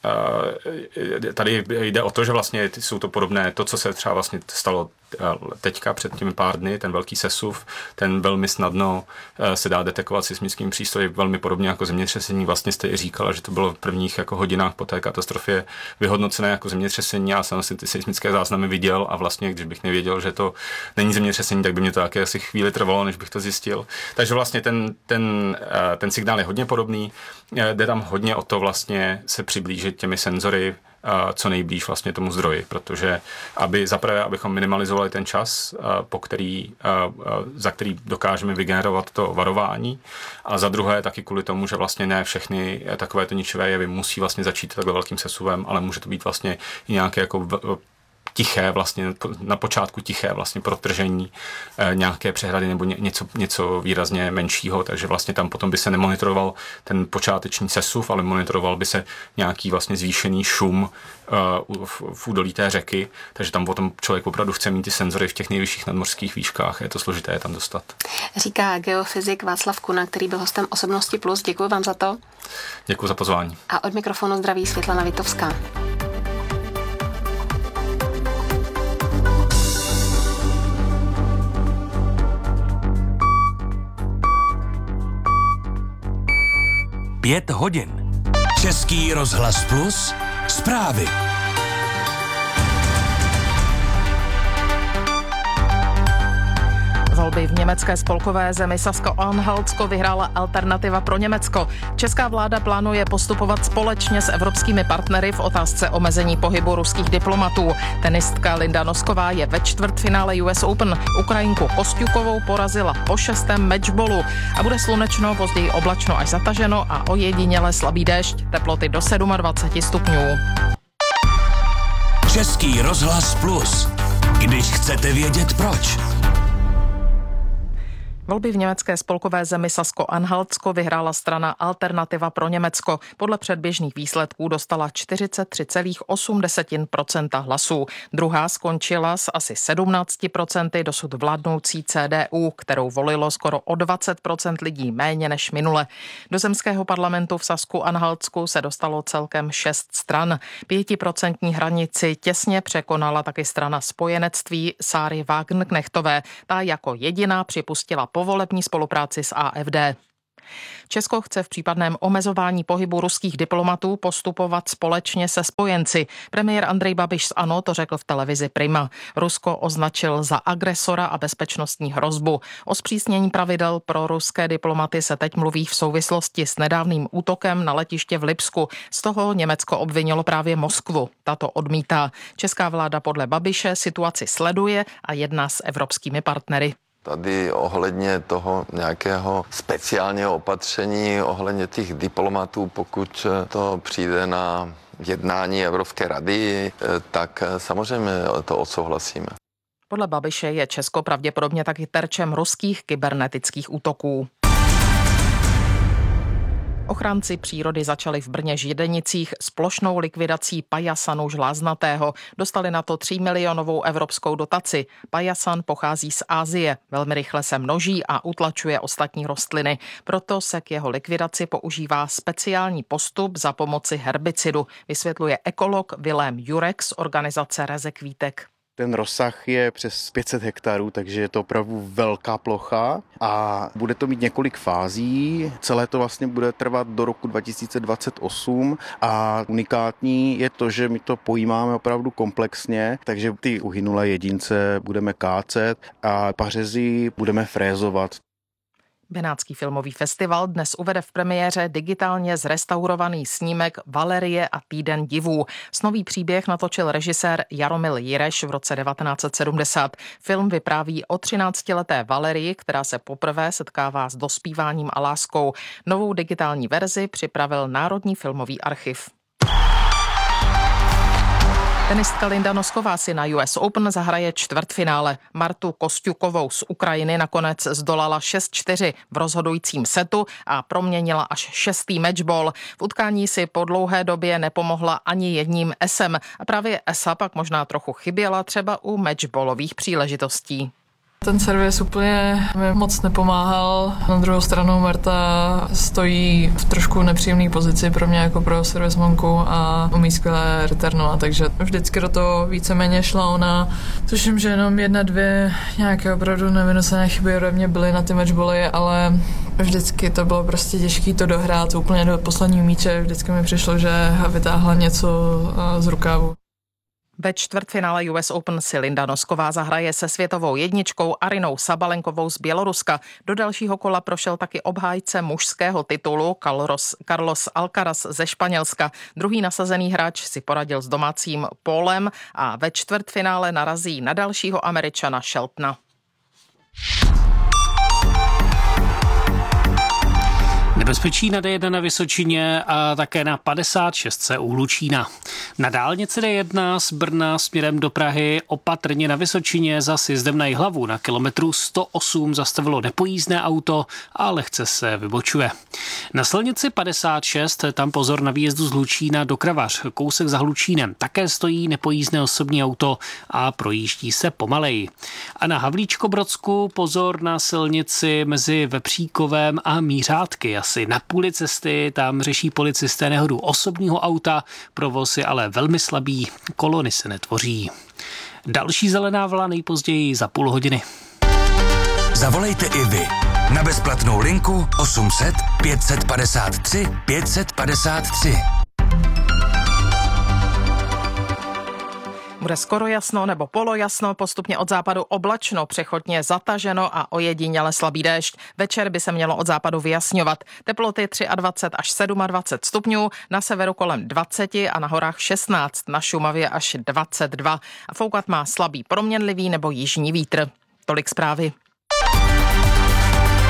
tady jde o to, že vlastně jsou to podobné, to, co se třeba vlastně stalo teďka před těmi pár dny, ten velký sesuv, ten velmi snadno se dá detekovat seismickým přístroji velmi podobně jako zemětřesení. Vlastně jste i říkala, že to bylo v prvních jako hodinách po té katastrofě vyhodnocené jako zemětřesení. Já jsem si ty seismické záznamy viděl a vlastně, když bych nevěděl, že to není zemětřesení, tak by mě to také asi chvíli trvalo, než bych to zjistil. Takže vlastně ten, ten, ten signál je hodně podobný. Jde tam hodně o to vlastně se přiblížit těmi senzory co nejblíž vlastně tomu zdroji, protože aby zaprvé, abychom minimalizovali ten čas, po který, za který dokážeme vygenerovat to varování a za druhé taky kvůli tomu, že vlastně ne všechny takovéto ničivé jevy musí vlastně začít takhle velkým sesuvem, ale může to být vlastně i nějaké jako tiché vlastně, na počátku tiché vlastně protržení e, nějaké přehrady nebo ně, něco, něco výrazně menšího, takže vlastně tam potom by se nemonitoroval ten počáteční sesuv, ale monitoroval by se nějaký vlastně zvýšený šum e, v, v údolí té řeky, takže tam potom člověk opravdu chce mít ty senzory v těch nejvyšších nadmořských výškách, je to složité je tam dostat. Říká geofyzik Václav Kuna, který byl hostem Osobnosti plus. Děkuji vám za to. Děkuji za pozvání. A od mikrofonu zdraví Světlana Vitovská. Pět hodin. Český rozhlas plus. Zprávy. Volby v německé spolkové zemi Sasko-Anhaltsko vyhrála Alternativa pro Německo. Česká vláda plánuje postupovat společně s evropskými partnery v otázce omezení pohybu ruských diplomatů. Tenistka Linda Nosková je ve čtvrtfinále U S Open. Ukrajinku Kostjukovou porazila po šestém matchballu a bude slunečno, později oblačno až zataženo a ojediněle slabý déšť, teploty do dvacet sedm stupňů. Český rozhlas plus. Když chcete vědět proč. Volby v německé spolkové zemi Sasko-Anhaltsko vyhrála strana Alternativa pro Německo. Podle předběžných výsledků dostala čtyřicet tři celá osm procenta hlasů. Druhá skončila s asi sedmnáct procenty dosud vládnoucí C D U, kterou volilo skoro o dvacet procent lidí méně než minule. Do zemského parlamentu v Sasku-Anhaltsku se dostalo celkem šest stran. Pětiprocentní hranici těsně překonala taky strana spojenectví Sáry Wagenknechtové. Ta jako jediná připustila povolební spolupráci s A F D. Česko chce v případném omezování pohybu ruských diplomatů postupovat společně se spojenci. Premiér Andrej Babiš z ANO to řekl v televizi Prima. Rusko označil za agresora a bezpečnostní hrozbu. O zpřísnění pravidel pro ruské diplomaty se teď mluví v souvislosti s nedávným útokem na letiště v Lipsku. Z toho Německo obvinilo právě Moskvu. Tato odmítá. Česká vláda podle Babiše situaci sleduje a jedná s evropskými partnery. Tady ohledně toho nějakého speciálního opatření, ohledně těch diplomatů, pokud to přijde na jednání Evropské rady, tak samozřejmě to odsouhlasíme. Podle Babiše je Česko pravděpodobně taky terčem ruských kybernetických útoků. Ochránci přírody začali v Brně Židenicích s plošnou likvidací pajasanu žláznatého. Dostali na to třímilionovou evropskou dotaci. Pajasan pochází z Asie, velmi rychle se množí a utlačuje ostatní rostliny. Proto se k jeho likvidaci používá speciální postup za pomoci herbicidu, vysvětluje ekolog Vilém Jurek z organizace Rezekvítek. Ten rozsah je přes pět set hektarů, takže je to opravdu velká plocha a bude to mít několik fází. Celé to vlastně bude trvat do roku dva tisíce dvacet osm a unikátní je to, že my to pojímáme opravdu komplexně, takže ty uhynulé jedince budeme kácet a pařezy budeme frézovat. Benátský filmový festival dnes uvede v premiéře digitálně zrestaurovaný snímek Valerie a týden divů. Snový příběh natočil režisér Jaromil Jireš v roce devatenáct set sedmdesát. Film vypráví o třináctileté Valerii, která se poprvé setkává s dospíváním a láskou. Novou digitální verzi připravil Národní filmový archiv. Tenistka Linda Nosková si na U S Open zahraje čtvrtfinále. Martu Kostjukovou z Ukrajiny nakonec zdolala šest čtyři v rozhodujícím setu a proměnila až šestý matchball. V utkání si po dlouhé době nepomohla ani jedním esem a právě esa pak možná trochu chyběla třeba u matchballových příležitostí. Ten servis úplně mi moc nepomáhal. Na druhou stranu Marta stojí v trošku nepříjemné pozici pro mě jako pro servismanku a umí skvěle returnovat, takže vždycky do toho víceméně šla ona. Tuším, že jenom jedna, dvě nějaké opravdu nevynosené chyby ode mě byly na ty matchbally, ale vždycky to bylo prostě těžké to dohrát úplně do posledního míče. Vždycky mi přišlo, že vytáhla něco z rukávu. Ve čtvrtfinále U S Open si Linda Nosková zahraje se světovou jedničkou Arinou Sabalenkovou z Běloruska. Do dalšího kola prošel taky obhájce mužského titulu Carlos, Carlos Alcaraz ze Španělska. Druhý nasazený hráč si poradil s domácím Paulem a ve čtvrtfinále narazí na dalšího Američana Sheltona. Nebezpečí na D jedna na Vysočině a také na padesát šest u Hlučína. Na dálnici D jedna z Brna směrem do Prahy opatrně na Vysočině za sjezdem na Jihlavu na kilometru sto osm zastavilo nepojízdné auto a lehce se vybočuje. Na silnici padesát šest tam pozor na výjezdu z Hlučína do Kravař, kousek za Hlučínem. Také stojí nepojízdné osobní auto a projíždí se pomaleji. A na Havlíčkobrodsku pozor na silnici mezi Vepříkovem a Mířátky. Asi na půli cesty tam řeší policisté nehodu osobního auta, provoz je ale velmi slabý, kolony se netvoří. Další zelená vlna nejpozději za půl hodiny. Zavolejte i vy na bezplatnou linku osm set pět set padesát tři pět set padesát tři. Bude skoro jasno nebo polojasno, postupně od západu oblačno, přechodně zataženo a ojediněle slabý déšť. Večer by se mělo od západu vyjasňovat. Teploty dvacet tři až dvacet sedm stupňů, na severu kolem dvacet a na horách šestnáct, na Šumavě až dvacet dva. A foukat má slabý proměnlivý nebo jižní vítr. Tolik zprávy.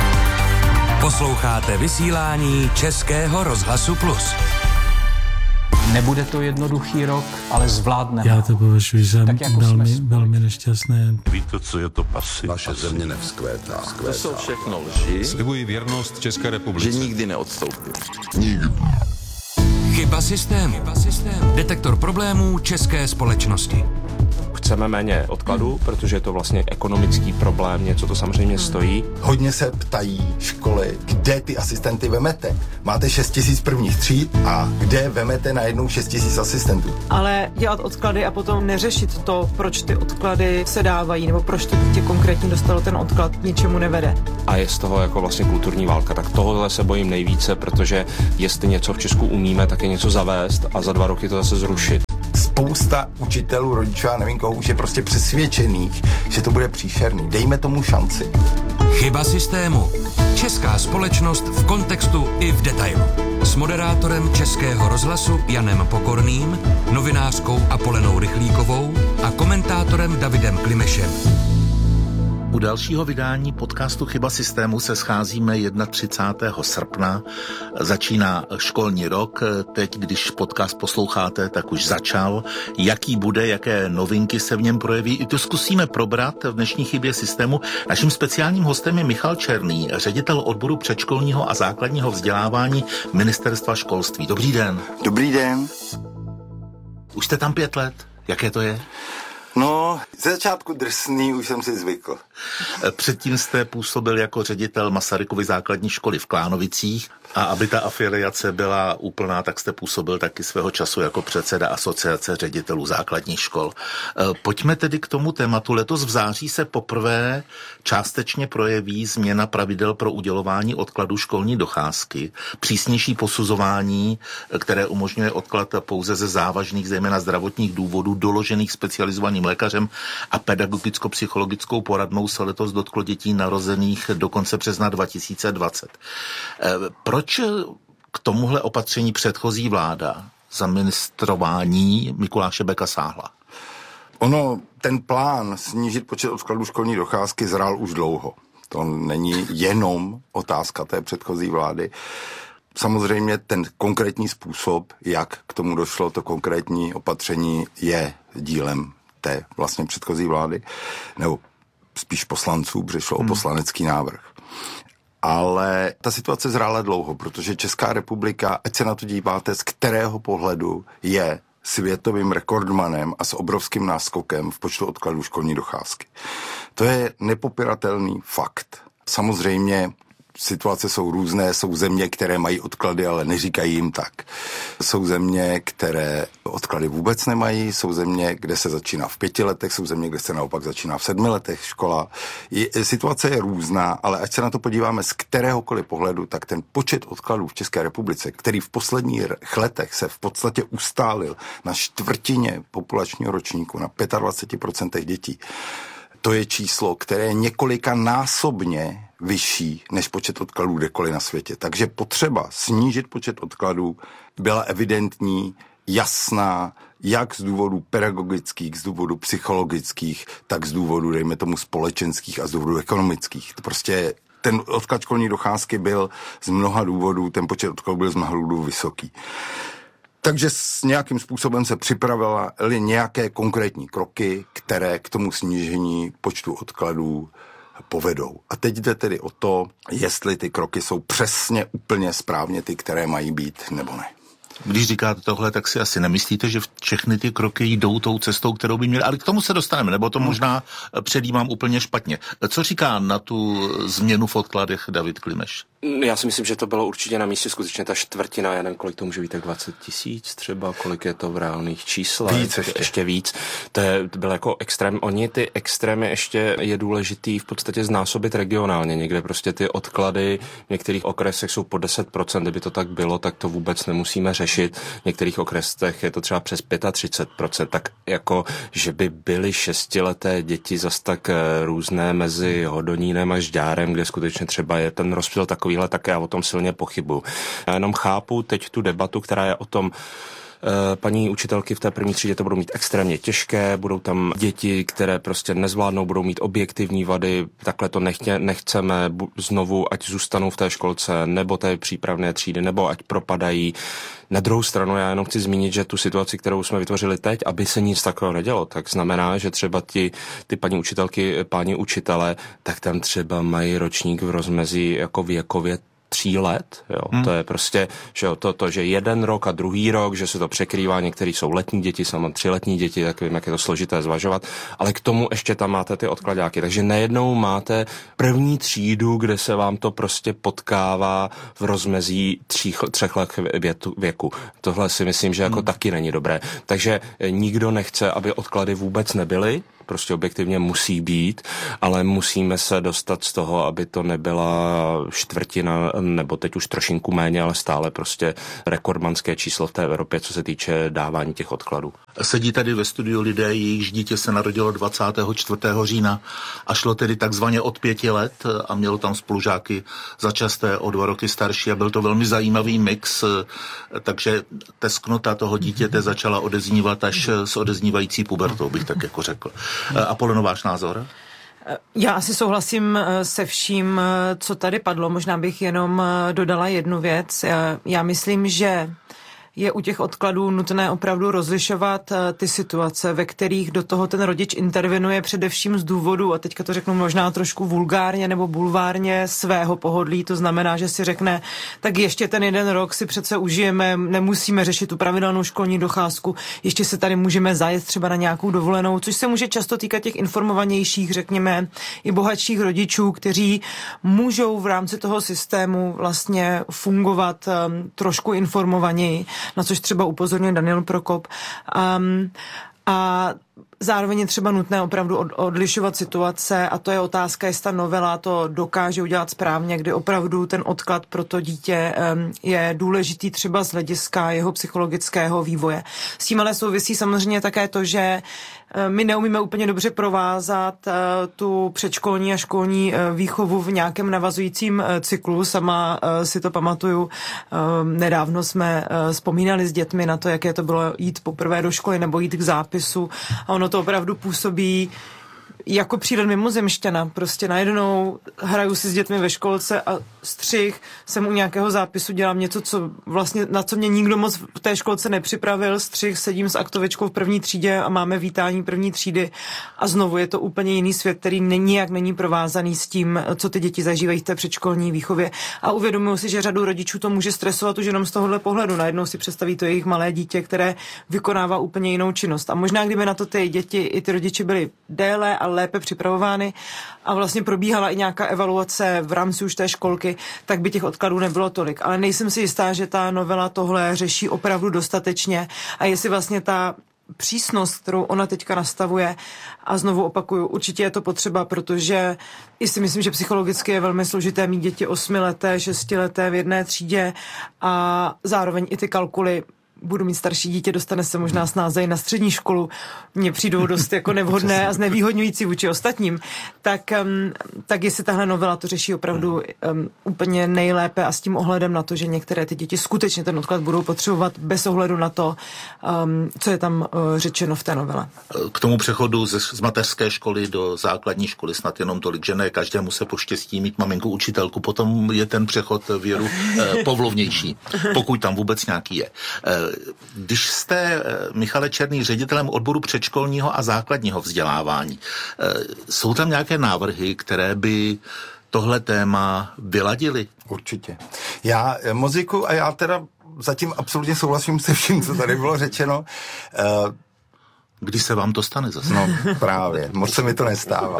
Posloucháte vysílání Českého rozhlasu Plus. Nebude to jednoduchý rok, ale zvládneme. Já to považuji za jako velmi, velmi nešťastné. Víte, co je to pasy? Naše země nevzkvétá. To jsou všechno lži. Slibuji věrnost České republice. Že nikdy neodstoupím. Nikdy. Chyba systému. Detektor problémů české společnosti. Chceme méně odkladu, protože je to vlastně ekonomický problém, něco to samozřejmě stojí. Hodně se ptají školy, kde ty asistenty vemete. Máte šest tisíc prvních tříd a kde vemete najednou šest tisíc asistentů. Ale dělat odklady a potom neřešit to, proč ty odklady se dávají, nebo proč to dítě konkrétně dostalo ten odklad, ničemu nevede. A je z toho jako vlastně kulturní válka. Tak tohohle se bojím nejvíce, protože jestli něco v Česku umíme, tak je něco zavést a za dva roky to zase zrušit. Spousta učitelů, rodičů, já nevím koho, už je prostě přesvědčených, že to bude příšerný. Dejme tomu šanci. Chyba systému. Česká společnost v kontextu i v detailu. S moderátorem Českého rozhlasu Janem Pokorným, novinářkou Apolenou Rychlíkovou a komentátorem Davidem Klimešem. U dalšího vydání podcastu Chyba systému se scházíme třicátého prvního srpna. Začíná školní rok. Teď, když podcast posloucháte, tak už začal. Jaký bude, jaké novinky se v něm projeví, i to zkusíme probrat v dnešní Chybě systému. Naším speciálním hostem je Michal Černý, ředitel odboru předškolního a základního vzdělávání Ministerstva školství. Dobrý den. Dobrý den. Už jste tam pět let. Jaké to je? No, ze začátku drsný, už jsem si zvykl. Předtím jste působil jako ředitel Masarykovy základní školy v Klánovicích a aby ta afiliace byla úplná, tak jste působil taky svého času jako předseda Asociace ředitelů základních škol. Pojďme tedy k tomu tématu. Letos v září se poprvé částečně projeví změna pravidel pro udělování odkladu školní docházky, přísnější posuzování, které umožňuje odklad pouze ze závažných, zejména zdravotních důvodů, doložených specializovaným lékařem a pedagogicko-psychologickou poradnou se letos dotklo dětí narozených do konce března dva tisíce dvacet. Proč k tomuhle opatření předchozí vláda za ministrování Mikuláše Beka sáhla? Ono, ten plán snížit počet odkladů školní docházky zrál už dlouho. To není jenom otázka té předchozí vlády. Samozřejmě ten konkrétní způsob, jak k tomu došlo, to konkrétní opatření je dílem té vlastně předchozí vlády, nebo spíš poslanců, protože šlo hmm. o poslanecký návrh. Ale ta situace zrála dlouho, protože Česká republika, ať se na to díváte, z kterého pohledu je světovým rekordmanem a s obrovským náskokem v počtu odkladů školní docházky. To je nepopiratelný fakt. Samozřejmě situace jsou různé, jsou země, které mají odklady, ale neříkají jim tak. Jsou země, které odklady vůbec nemají, jsou země, kde se začíná v pěti letech, jsou země, kde se naopak začíná v sedmi letech škola. Je, situace je různá, ale ať se na to podíváme z kteréhokoliv pohledu, tak ten počet odkladů v České republice, který v posledních letech se v podstatě ustálil na čtvrtině populačního ročníku, na dvacet pět procent dětí, to je číslo, které je několika násobně vyšší než počet odkladů kdekoliv na světě. Takže potřeba snížit počet odkladů byla evidentní, jasná, jak z důvodů pedagogických, z důvodů psychologických, tak z důvodů, dejme tomu, společenských a z důvodů ekonomických. To prostě ten odklad školní docházky byl z mnoha důvodů, ten počet odkladů byl z mnoha důvodů vysoký. Takže s nějakým způsobem se připravily nějaké konkrétní kroky, které k tomu snížení počtu odkladů povedou. A teď jde tedy o to, jestli ty kroky jsou přesně úplně správně ty, které mají být, nebo ne. Když říkáte tohle, tak si asi nemyslíte, že všechny ty kroky jdou tou cestou, kterou by měly, ale k tomu se dostaneme, nebo to možná předjímám úplně špatně. Co říká na tu změnu v odkladech David Klimeš? Já si myslím, že to bylo určitě na místě skutečně ta čtvrtina, já nevím, kolik to může být, tak dvacet tisíc třeba, kolik je to v reálných číslech. Víc ještě. ještě víc. To, je, to bylo jako extrém. Oni ty extrémy ještě je důležitý v podstatě znásobit regionálně. Někde prostě ty odklady v některých okresech jsou po deset procent, kdyby to tak bylo, tak to vůbec nemusíme řešit. V některých okresech je to třeba přes třicet pět procent, tak jako, že by byly šestileté děti zas tak různé mezi Hodonínem a Žďárem, kde skutečně třeba je ten rozptyl takovýhle, tak já o tom silně pochybuju. Já jenom chápu teď tu debatu, která je o tom, paní učitelky v té první třídě to budou mít extrémně těžké, budou tam děti, které prostě nezvládnou, budou mít objektivní vady, takhle to nechtě, nechceme znovu, ať zůstanou v té školce, nebo té přípravné třídy, nebo ať propadají. Na druhou stranu já jenom chci zmínit, že tu situaci, kterou jsme vytvořili teď, aby se nic takového nedělo, tak znamená, že třeba ti, ty paní učitelky, páni učitele, tak tam třeba mají ročník v rozmezí jako věkově tří let, jo. Hmm. To je prostě, že jo, to, to, že jeden rok a druhý rok, že se to překrývá, některý jsou letní děti, samozřejmě třiletní děti, tak vím, jak je to složité zvažovat, ale k tomu ještě tam máte ty odkladáky, takže najednou máte první třídu, kde se vám to prostě potkává v rozmezí tří, třech let věku. Tohle si myslím, že jako hmm. taky není dobré. Takže nikdo nechce, aby odklady vůbec nebyly, prostě objektivně musí být, ale musíme se dostat z toho, aby to nebyla čtvrtina, nebo teď už trošinku méně, ale stále prostě rekordmanské číslo v té Evropě, co se týče dávání těch odkladů. Sedí tady ve studiu lidé, jejichž dítě se narodilo dvacátého čtvrtého října a šlo tedy takzvaně od pěti let a mělo tam spolužáky začasté o dva roky starší a byl to velmi zajímavý mix, takže tesknota toho dítěte začala odeznívat až s odeznívající pubertou, bych tak jako řekl. Apoleno, váš názor? Já asi souhlasím se vším, co tady padlo. Možná bych jenom dodala jednu věc. Já myslím, že je u těch odkladů nutné opravdu rozlišovat ty situace, ve kterých do toho ten rodič intervenuje především z důvodu, a teďka to řeknu možná trošku vulgárně nebo bulvárně, svého pohodlí. To znamená, že si řekne, tak ještě ten jeden rok si přece užijeme, nemusíme řešit tu pravidelnou školní docházku, ještě se tady můžeme zajet třeba na nějakou dovolenou, což se může často týkat těch informovanějších, řekněme, i bohatších rodičů, kteří můžou v rámci toho systému vlastně fungovat um, trošku informovaněji, na což třeba upozorňuje Daniel Prokop. Um, a zároveň je třeba nutné opravdu odlišovat situace a to je otázka, jestli ta novela to dokáže udělat správně, kdy opravdu ten odklad pro to dítě um, je důležitý třeba z hlediska jeho psychologického vývoje. S tím ale souvisí samozřejmě také to, že my neumíme úplně dobře provázat uh, tu předškolní a školní uh, výchovu v nějakém navazujícím uh, cyklu. Sama uh, si to pamatuju. Uh, nedávno jsme uh, vzpomínali s dětmi na to, jaké to bylo jít poprvé do školy nebo jít k zápisu. A ono to opravdu působí jako příroda mimozemšťana. Prostě najednou hraju si s dětmi ve školce a střih, jsem u nějakého zápisu, dělám něco, co vlastně, na co mě nikdo moc v té školce nepřipravil. Střih, sedím s aktovičkou v první třídě a máme vítání první třídy a znovu je to úplně jiný svět, který nijak není provázaný s tím, co ty děti zažívají v té předškolní výchově. A uvědomuji si, že řadu rodičů to může stresovat už jenom z tohohle pohledu. Najednou si představí to jejich malé dítě, které vykonává úplně jinou činnost. A možná, kdyby na to ty děti i ty rodiče byli déle a lépe připravovány a vlastně probíhala i nějaká evaluace v rámci už té školky, tak by těch odkladů nebylo tolik. Ale nejsem si jistá, že ta novela tohle řeší opravdu dostatečně a jestli vlastně ta přísnost, kterou ona teďka nastavuje, a znovu opakuju, určitě je to potřeba, protože i si myslím, že psychologicky je velmi složité mít děti osmileté, šestileté v jedné třídě a zároveň i ty kalkuly. Budu mít starší dítě, dostane se možná snáze na střední školu, mně přijdou dost jako nevhodné a znevýhodňující vůči ostatním, tak, um, tak jestli tahle novela to řeší opravdu um, úplně nejlépe a s tím ohledem na to, že některé ty děti skutečně ten odklad budou potřebovat bez ohledu na to, um, co je tam uh, řečeno v té novele. K tomu přechodu z, z mateřské školy do základní školy snad jenom tolik, že ne každému se poštěstí mít maminku učitelku, potom je ten přechod věru eh, povlovnější, pokud tam vůbec nějaký je. Eh, Když jste, Michale Černý, ředitelem odboru předškolního a základního vzdělávání, jsou tam nějaké návrhy, které by tohle téma vyladily? Určitě. Já muziku a já teda zatím absolutně souhlasím se vším, co tady bylo řečeno. Kdy se vám to stane zase? No právě, moc se mi to nestává.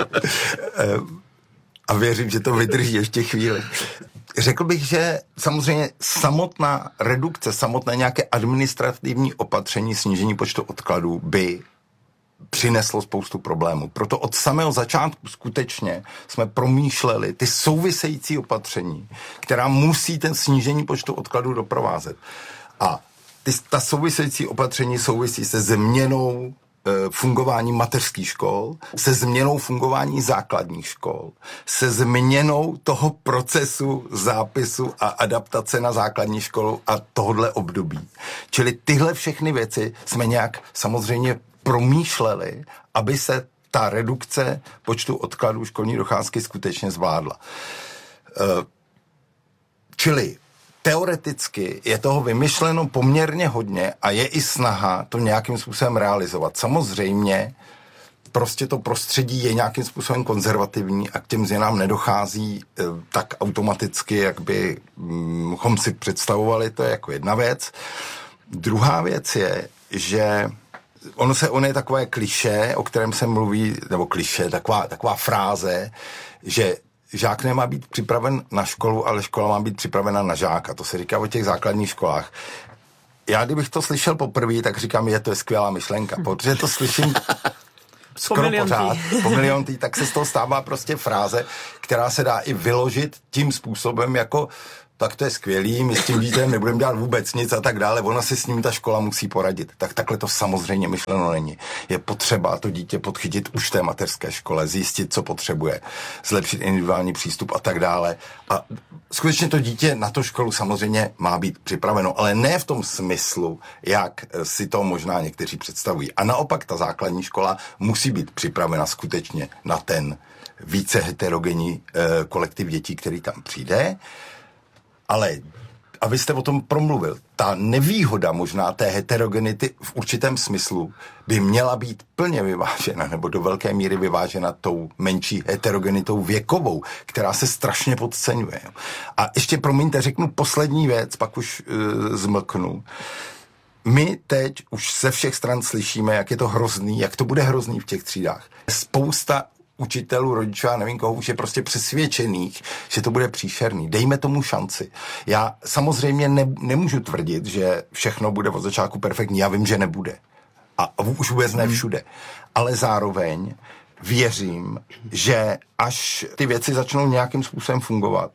A věřím, že to vydrží ještě chvíli. Řekl bych, že samozřejmě samotná redukce, samotné nějaké administrativní opatření, snížení počtu odkladů by přineslo spoustu problémů. Proto od samého začátku skutečně jsme promýšleli ty související opatření, která musí ten snížení počtu odkladů doprovázet. A ty, ta související opatření souvisí se změnou fungování mateřských škol, se změnou fungování základních škol, se změnou toho procesu zápisu a adaptace na základní školu a tohodle období. Čili tyhle všechny věci jsme nějak samozřejmě promýšleli, aby se ta redukce počtu odkladů školní docházky skutečně zvládla. Čili teoreticky je toho vymyšleno poměrně hodně a je i snaha to nějakým způsobem realizovat. Samozřejmě prostě to prostředí je nějakým způsobem konzervativní a k těm změnám nedochází e, tak automaticky, jak bychom si představovali, to je jako jedna věc. Druhá věc je, že ono se, ono je takové klišé, o kterém se mluví, nebo klišé, taková, taková fráze, že žák nemá být připraven na školu, ale škola má být připravena na žáka. To se říká o těch základních školách. Já, kdybych to slyšel poprvé, tak říkám, je to je skvělá myšlenka, protože to slyším skoro pořád, po miliontý, tak se z toho stává prostě fráze, která se dá i vyložit tím způsobem, jako tak to je skvělý, my s tím dítětem nebudeme dělat vůbec nic a tak dále, ona si s ním ta škola musí poradit. Tak takhle to samozřejmě myšleno není. Je potřeba to dítě podchytit už v té mateřské škole, zjistit, co potřebuje, zlepšit individuální přístup a tak dále. A skutečně to dítě na tu školu samozřejmě má být připraveno, ale ne v tom smyslu, jak si to možná někteří představují. A naopak ta základní škola musí být připravena skutečně na ten více heterogenní eh, kolektiv dětí, který tam přijde. Ale, abyste o tom promluvil, ta nevýhoda možná té heterogenity v určitém smyslu by měla být plně vyvážena, nebo do velké míry vyvážena tou menší heterogenitou věkovou, která se strašně podceňuje. A ještě, promiňte, řeknu poslední věc, pak už uh, zmlknu. My teď už ze všech stran slyšíme, jak je to hrozný, jak to bude hrozný v těch třídách. Spousta učitelů, rodičů, já nevím koho, už je prostě přesvědčených, že to bude příšerný. Dejme tomu šanci. Já samozřejmě ne, nemůžu tvrdit, že všechno bude od začátku perfektní. Já vím, že nebude. A už vůbec ne všude. Ale zároveň věřím, že až ty věci začnou nějakým způsobem fungovat,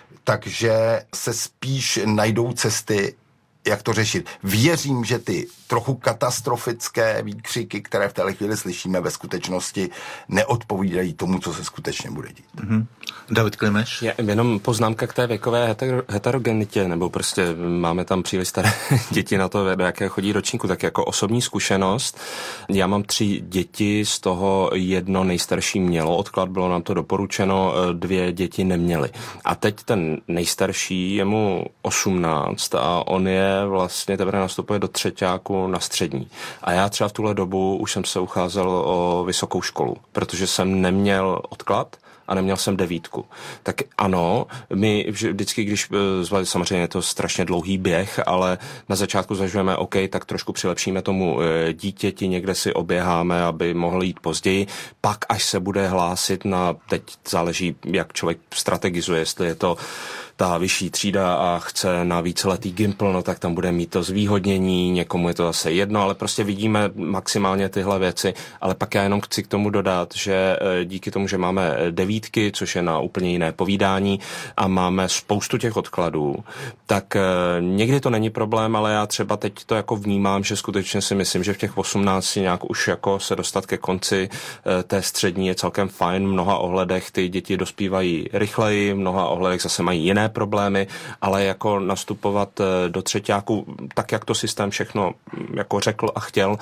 takže se spíš najdou cesty, jak to řešit. Věřím, že ty trochu katastrofické výkřiky, které v téhle chvíli slyšíme, ve skutečnosti neodpovídají tomu, co se skutečně bude dít. Mm-hmm. David Klimeš? Je, jenom poznámka k té věkové heter- heterogenitě, nebo prostě máme tam příliš staré děti na to, do jakého chodí ročníku, tak jako osobní zkušenost. Já mám tři děti, z toho jedno nejstarší mělo odklad, bylo nám to doporučeno, dvě děti neměly. A teď ten nejstarší, je mu osmnáct a on je vlastně teprve nastupuje do třeťáku na střední. A já třeba v tuhle dobu už jsem se ucházel o vysokou školu, protože jsem neměl odklad a neměl jsem devítku. Tak ano, my vždycky, když zvládli, samozřejmě je to strašně dlouhý běh, ale na začátku zažujeme, OK, tak trošku přilepšíme tomu dítěti, někde si oběháme, aby mohl jít později, pak až se bude hlásit na, teď záleží, jak člověk strategizuje, jestli je to ta vyšší třída a chce na víceletý gimpl, no tak tam bude mít to zvýhodnění, někomu je to zase jedno, ale prostě vidíme maximálně tyhle věci, ale pak já jenom chci k tomu dodat, že díky tomu, že máme devítky, což je na úplně jiné povídání a máme spoustu těch odkladů, tak někdy to není problém, ale já třeba teď to jako vnímám, že skutečně si myslím, že v těch osmnácti nějak už jako se dostat ke konci té střední je celkem fajn, v mnoha ohledech ty děti dospívají rychleji, v mnoha ohledech zase mají jiné problémy, ale jako nastupovat do třeťáku, tak jak to systém všechno jako řekl a chtěl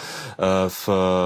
v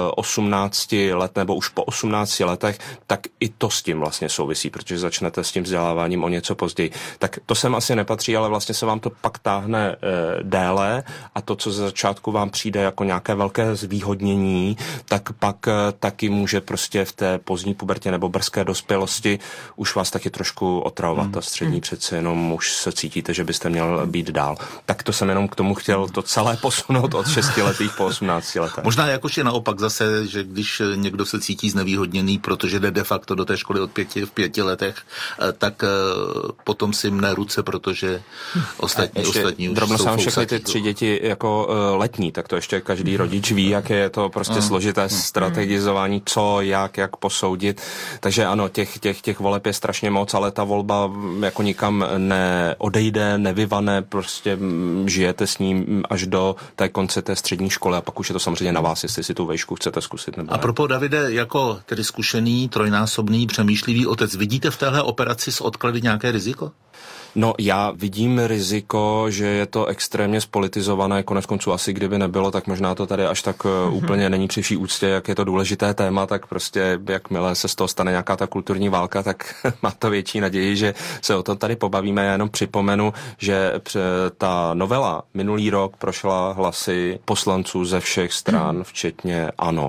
osmnácti let nebo už po osmnácti letech, tak i to s tím vlastně souvisí, protože začnete s tím vzděláváním o něco později. Tak to sem asi nepatří, ale vlastně se vám to pak táhne déle a to, co ze začátku vám přijde jako nějaké velké zvýhodnění, tak pak taky může prostě v té pozdní pubertě nebo brzké dospělosti už vás taky trošku otravovat. Hmm. Ta střední přece jenom už se cítíte, že byste měl být dál. Tak to jsem jenom k tomu chtěl to celé posunout od šestiletých po osmnácti letech. Možná jakož je naopak zase, že když někdo se cítí znevýhodněný, protože jde de facto do té školy od pěti v pěti letech, tak potom si mne ruce, protože ostatní, ostatní už drobno jsou sám všechny ty tři děti jako uh, letní, tak to ještě každý rodič ví, jak je to prostě složité strategizování, co, jak, jak posoudit. Takže ano, těch, těch, těch voleb je strašně moc, ale ta volba jako nikam neodejde, nevyvane, prostě žijete s ním až do té konce té střední školy a pak už je to samozřejmě na vás, jestli si tu vejšku chcete zkusit nebo A ne. propos, Davide, jako tedy zkušený, trojnásobný, přemýšlivý otec, vidíte v téhle operaci s odklady nějaké riziko? No, já vidím riziko, že je to extrémně spolitizované, konec konců asi kdyby nebylo, tak možná to tady až tak mm-hmm. úplně není při vší úctě, jak je to důležité téma, tak prostě jakmile se z toho stane nějaká ta kulturní válka, tak má to větší naději, že se o tom tady pobavíme. Já jenom připomenu, že ta novela minulý rok prošla hlasy poslanců ze všech stran, včetně ANO.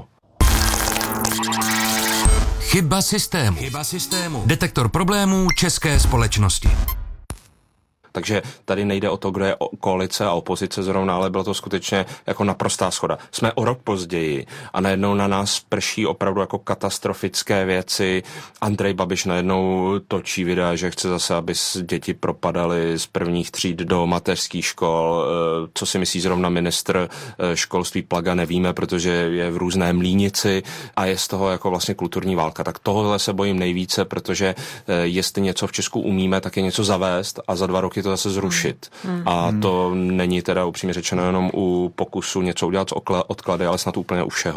Chyba systému. Chyba systému. Detektor problémů české společnosti. Takže tady nejde o to, kdo je koalice a opozice zrovna, ale bylo to skutečně jako naprostá shoda. Jsme o rok později a najednou na nás prší opravdu jako katastrofické věci. Andrej Babiš najednou točí videa, že chce zase, aby děti propadaly z prvních tříd do mateřských škol. Co si myslí zrovna ministr školství Plaga, nevíme, protože je v různé mlýnici a je z toho jako vlastně kulturní válka. Tak tohle se bojím nejvíce, protože jestli něco v Česku umíme, tak je něco zavést a za dva roky to zase zrušit. Hmm. A to není teda upřímně řečeno jenom u pokusu něco udělat z odklady, ale snad úplně u všeho.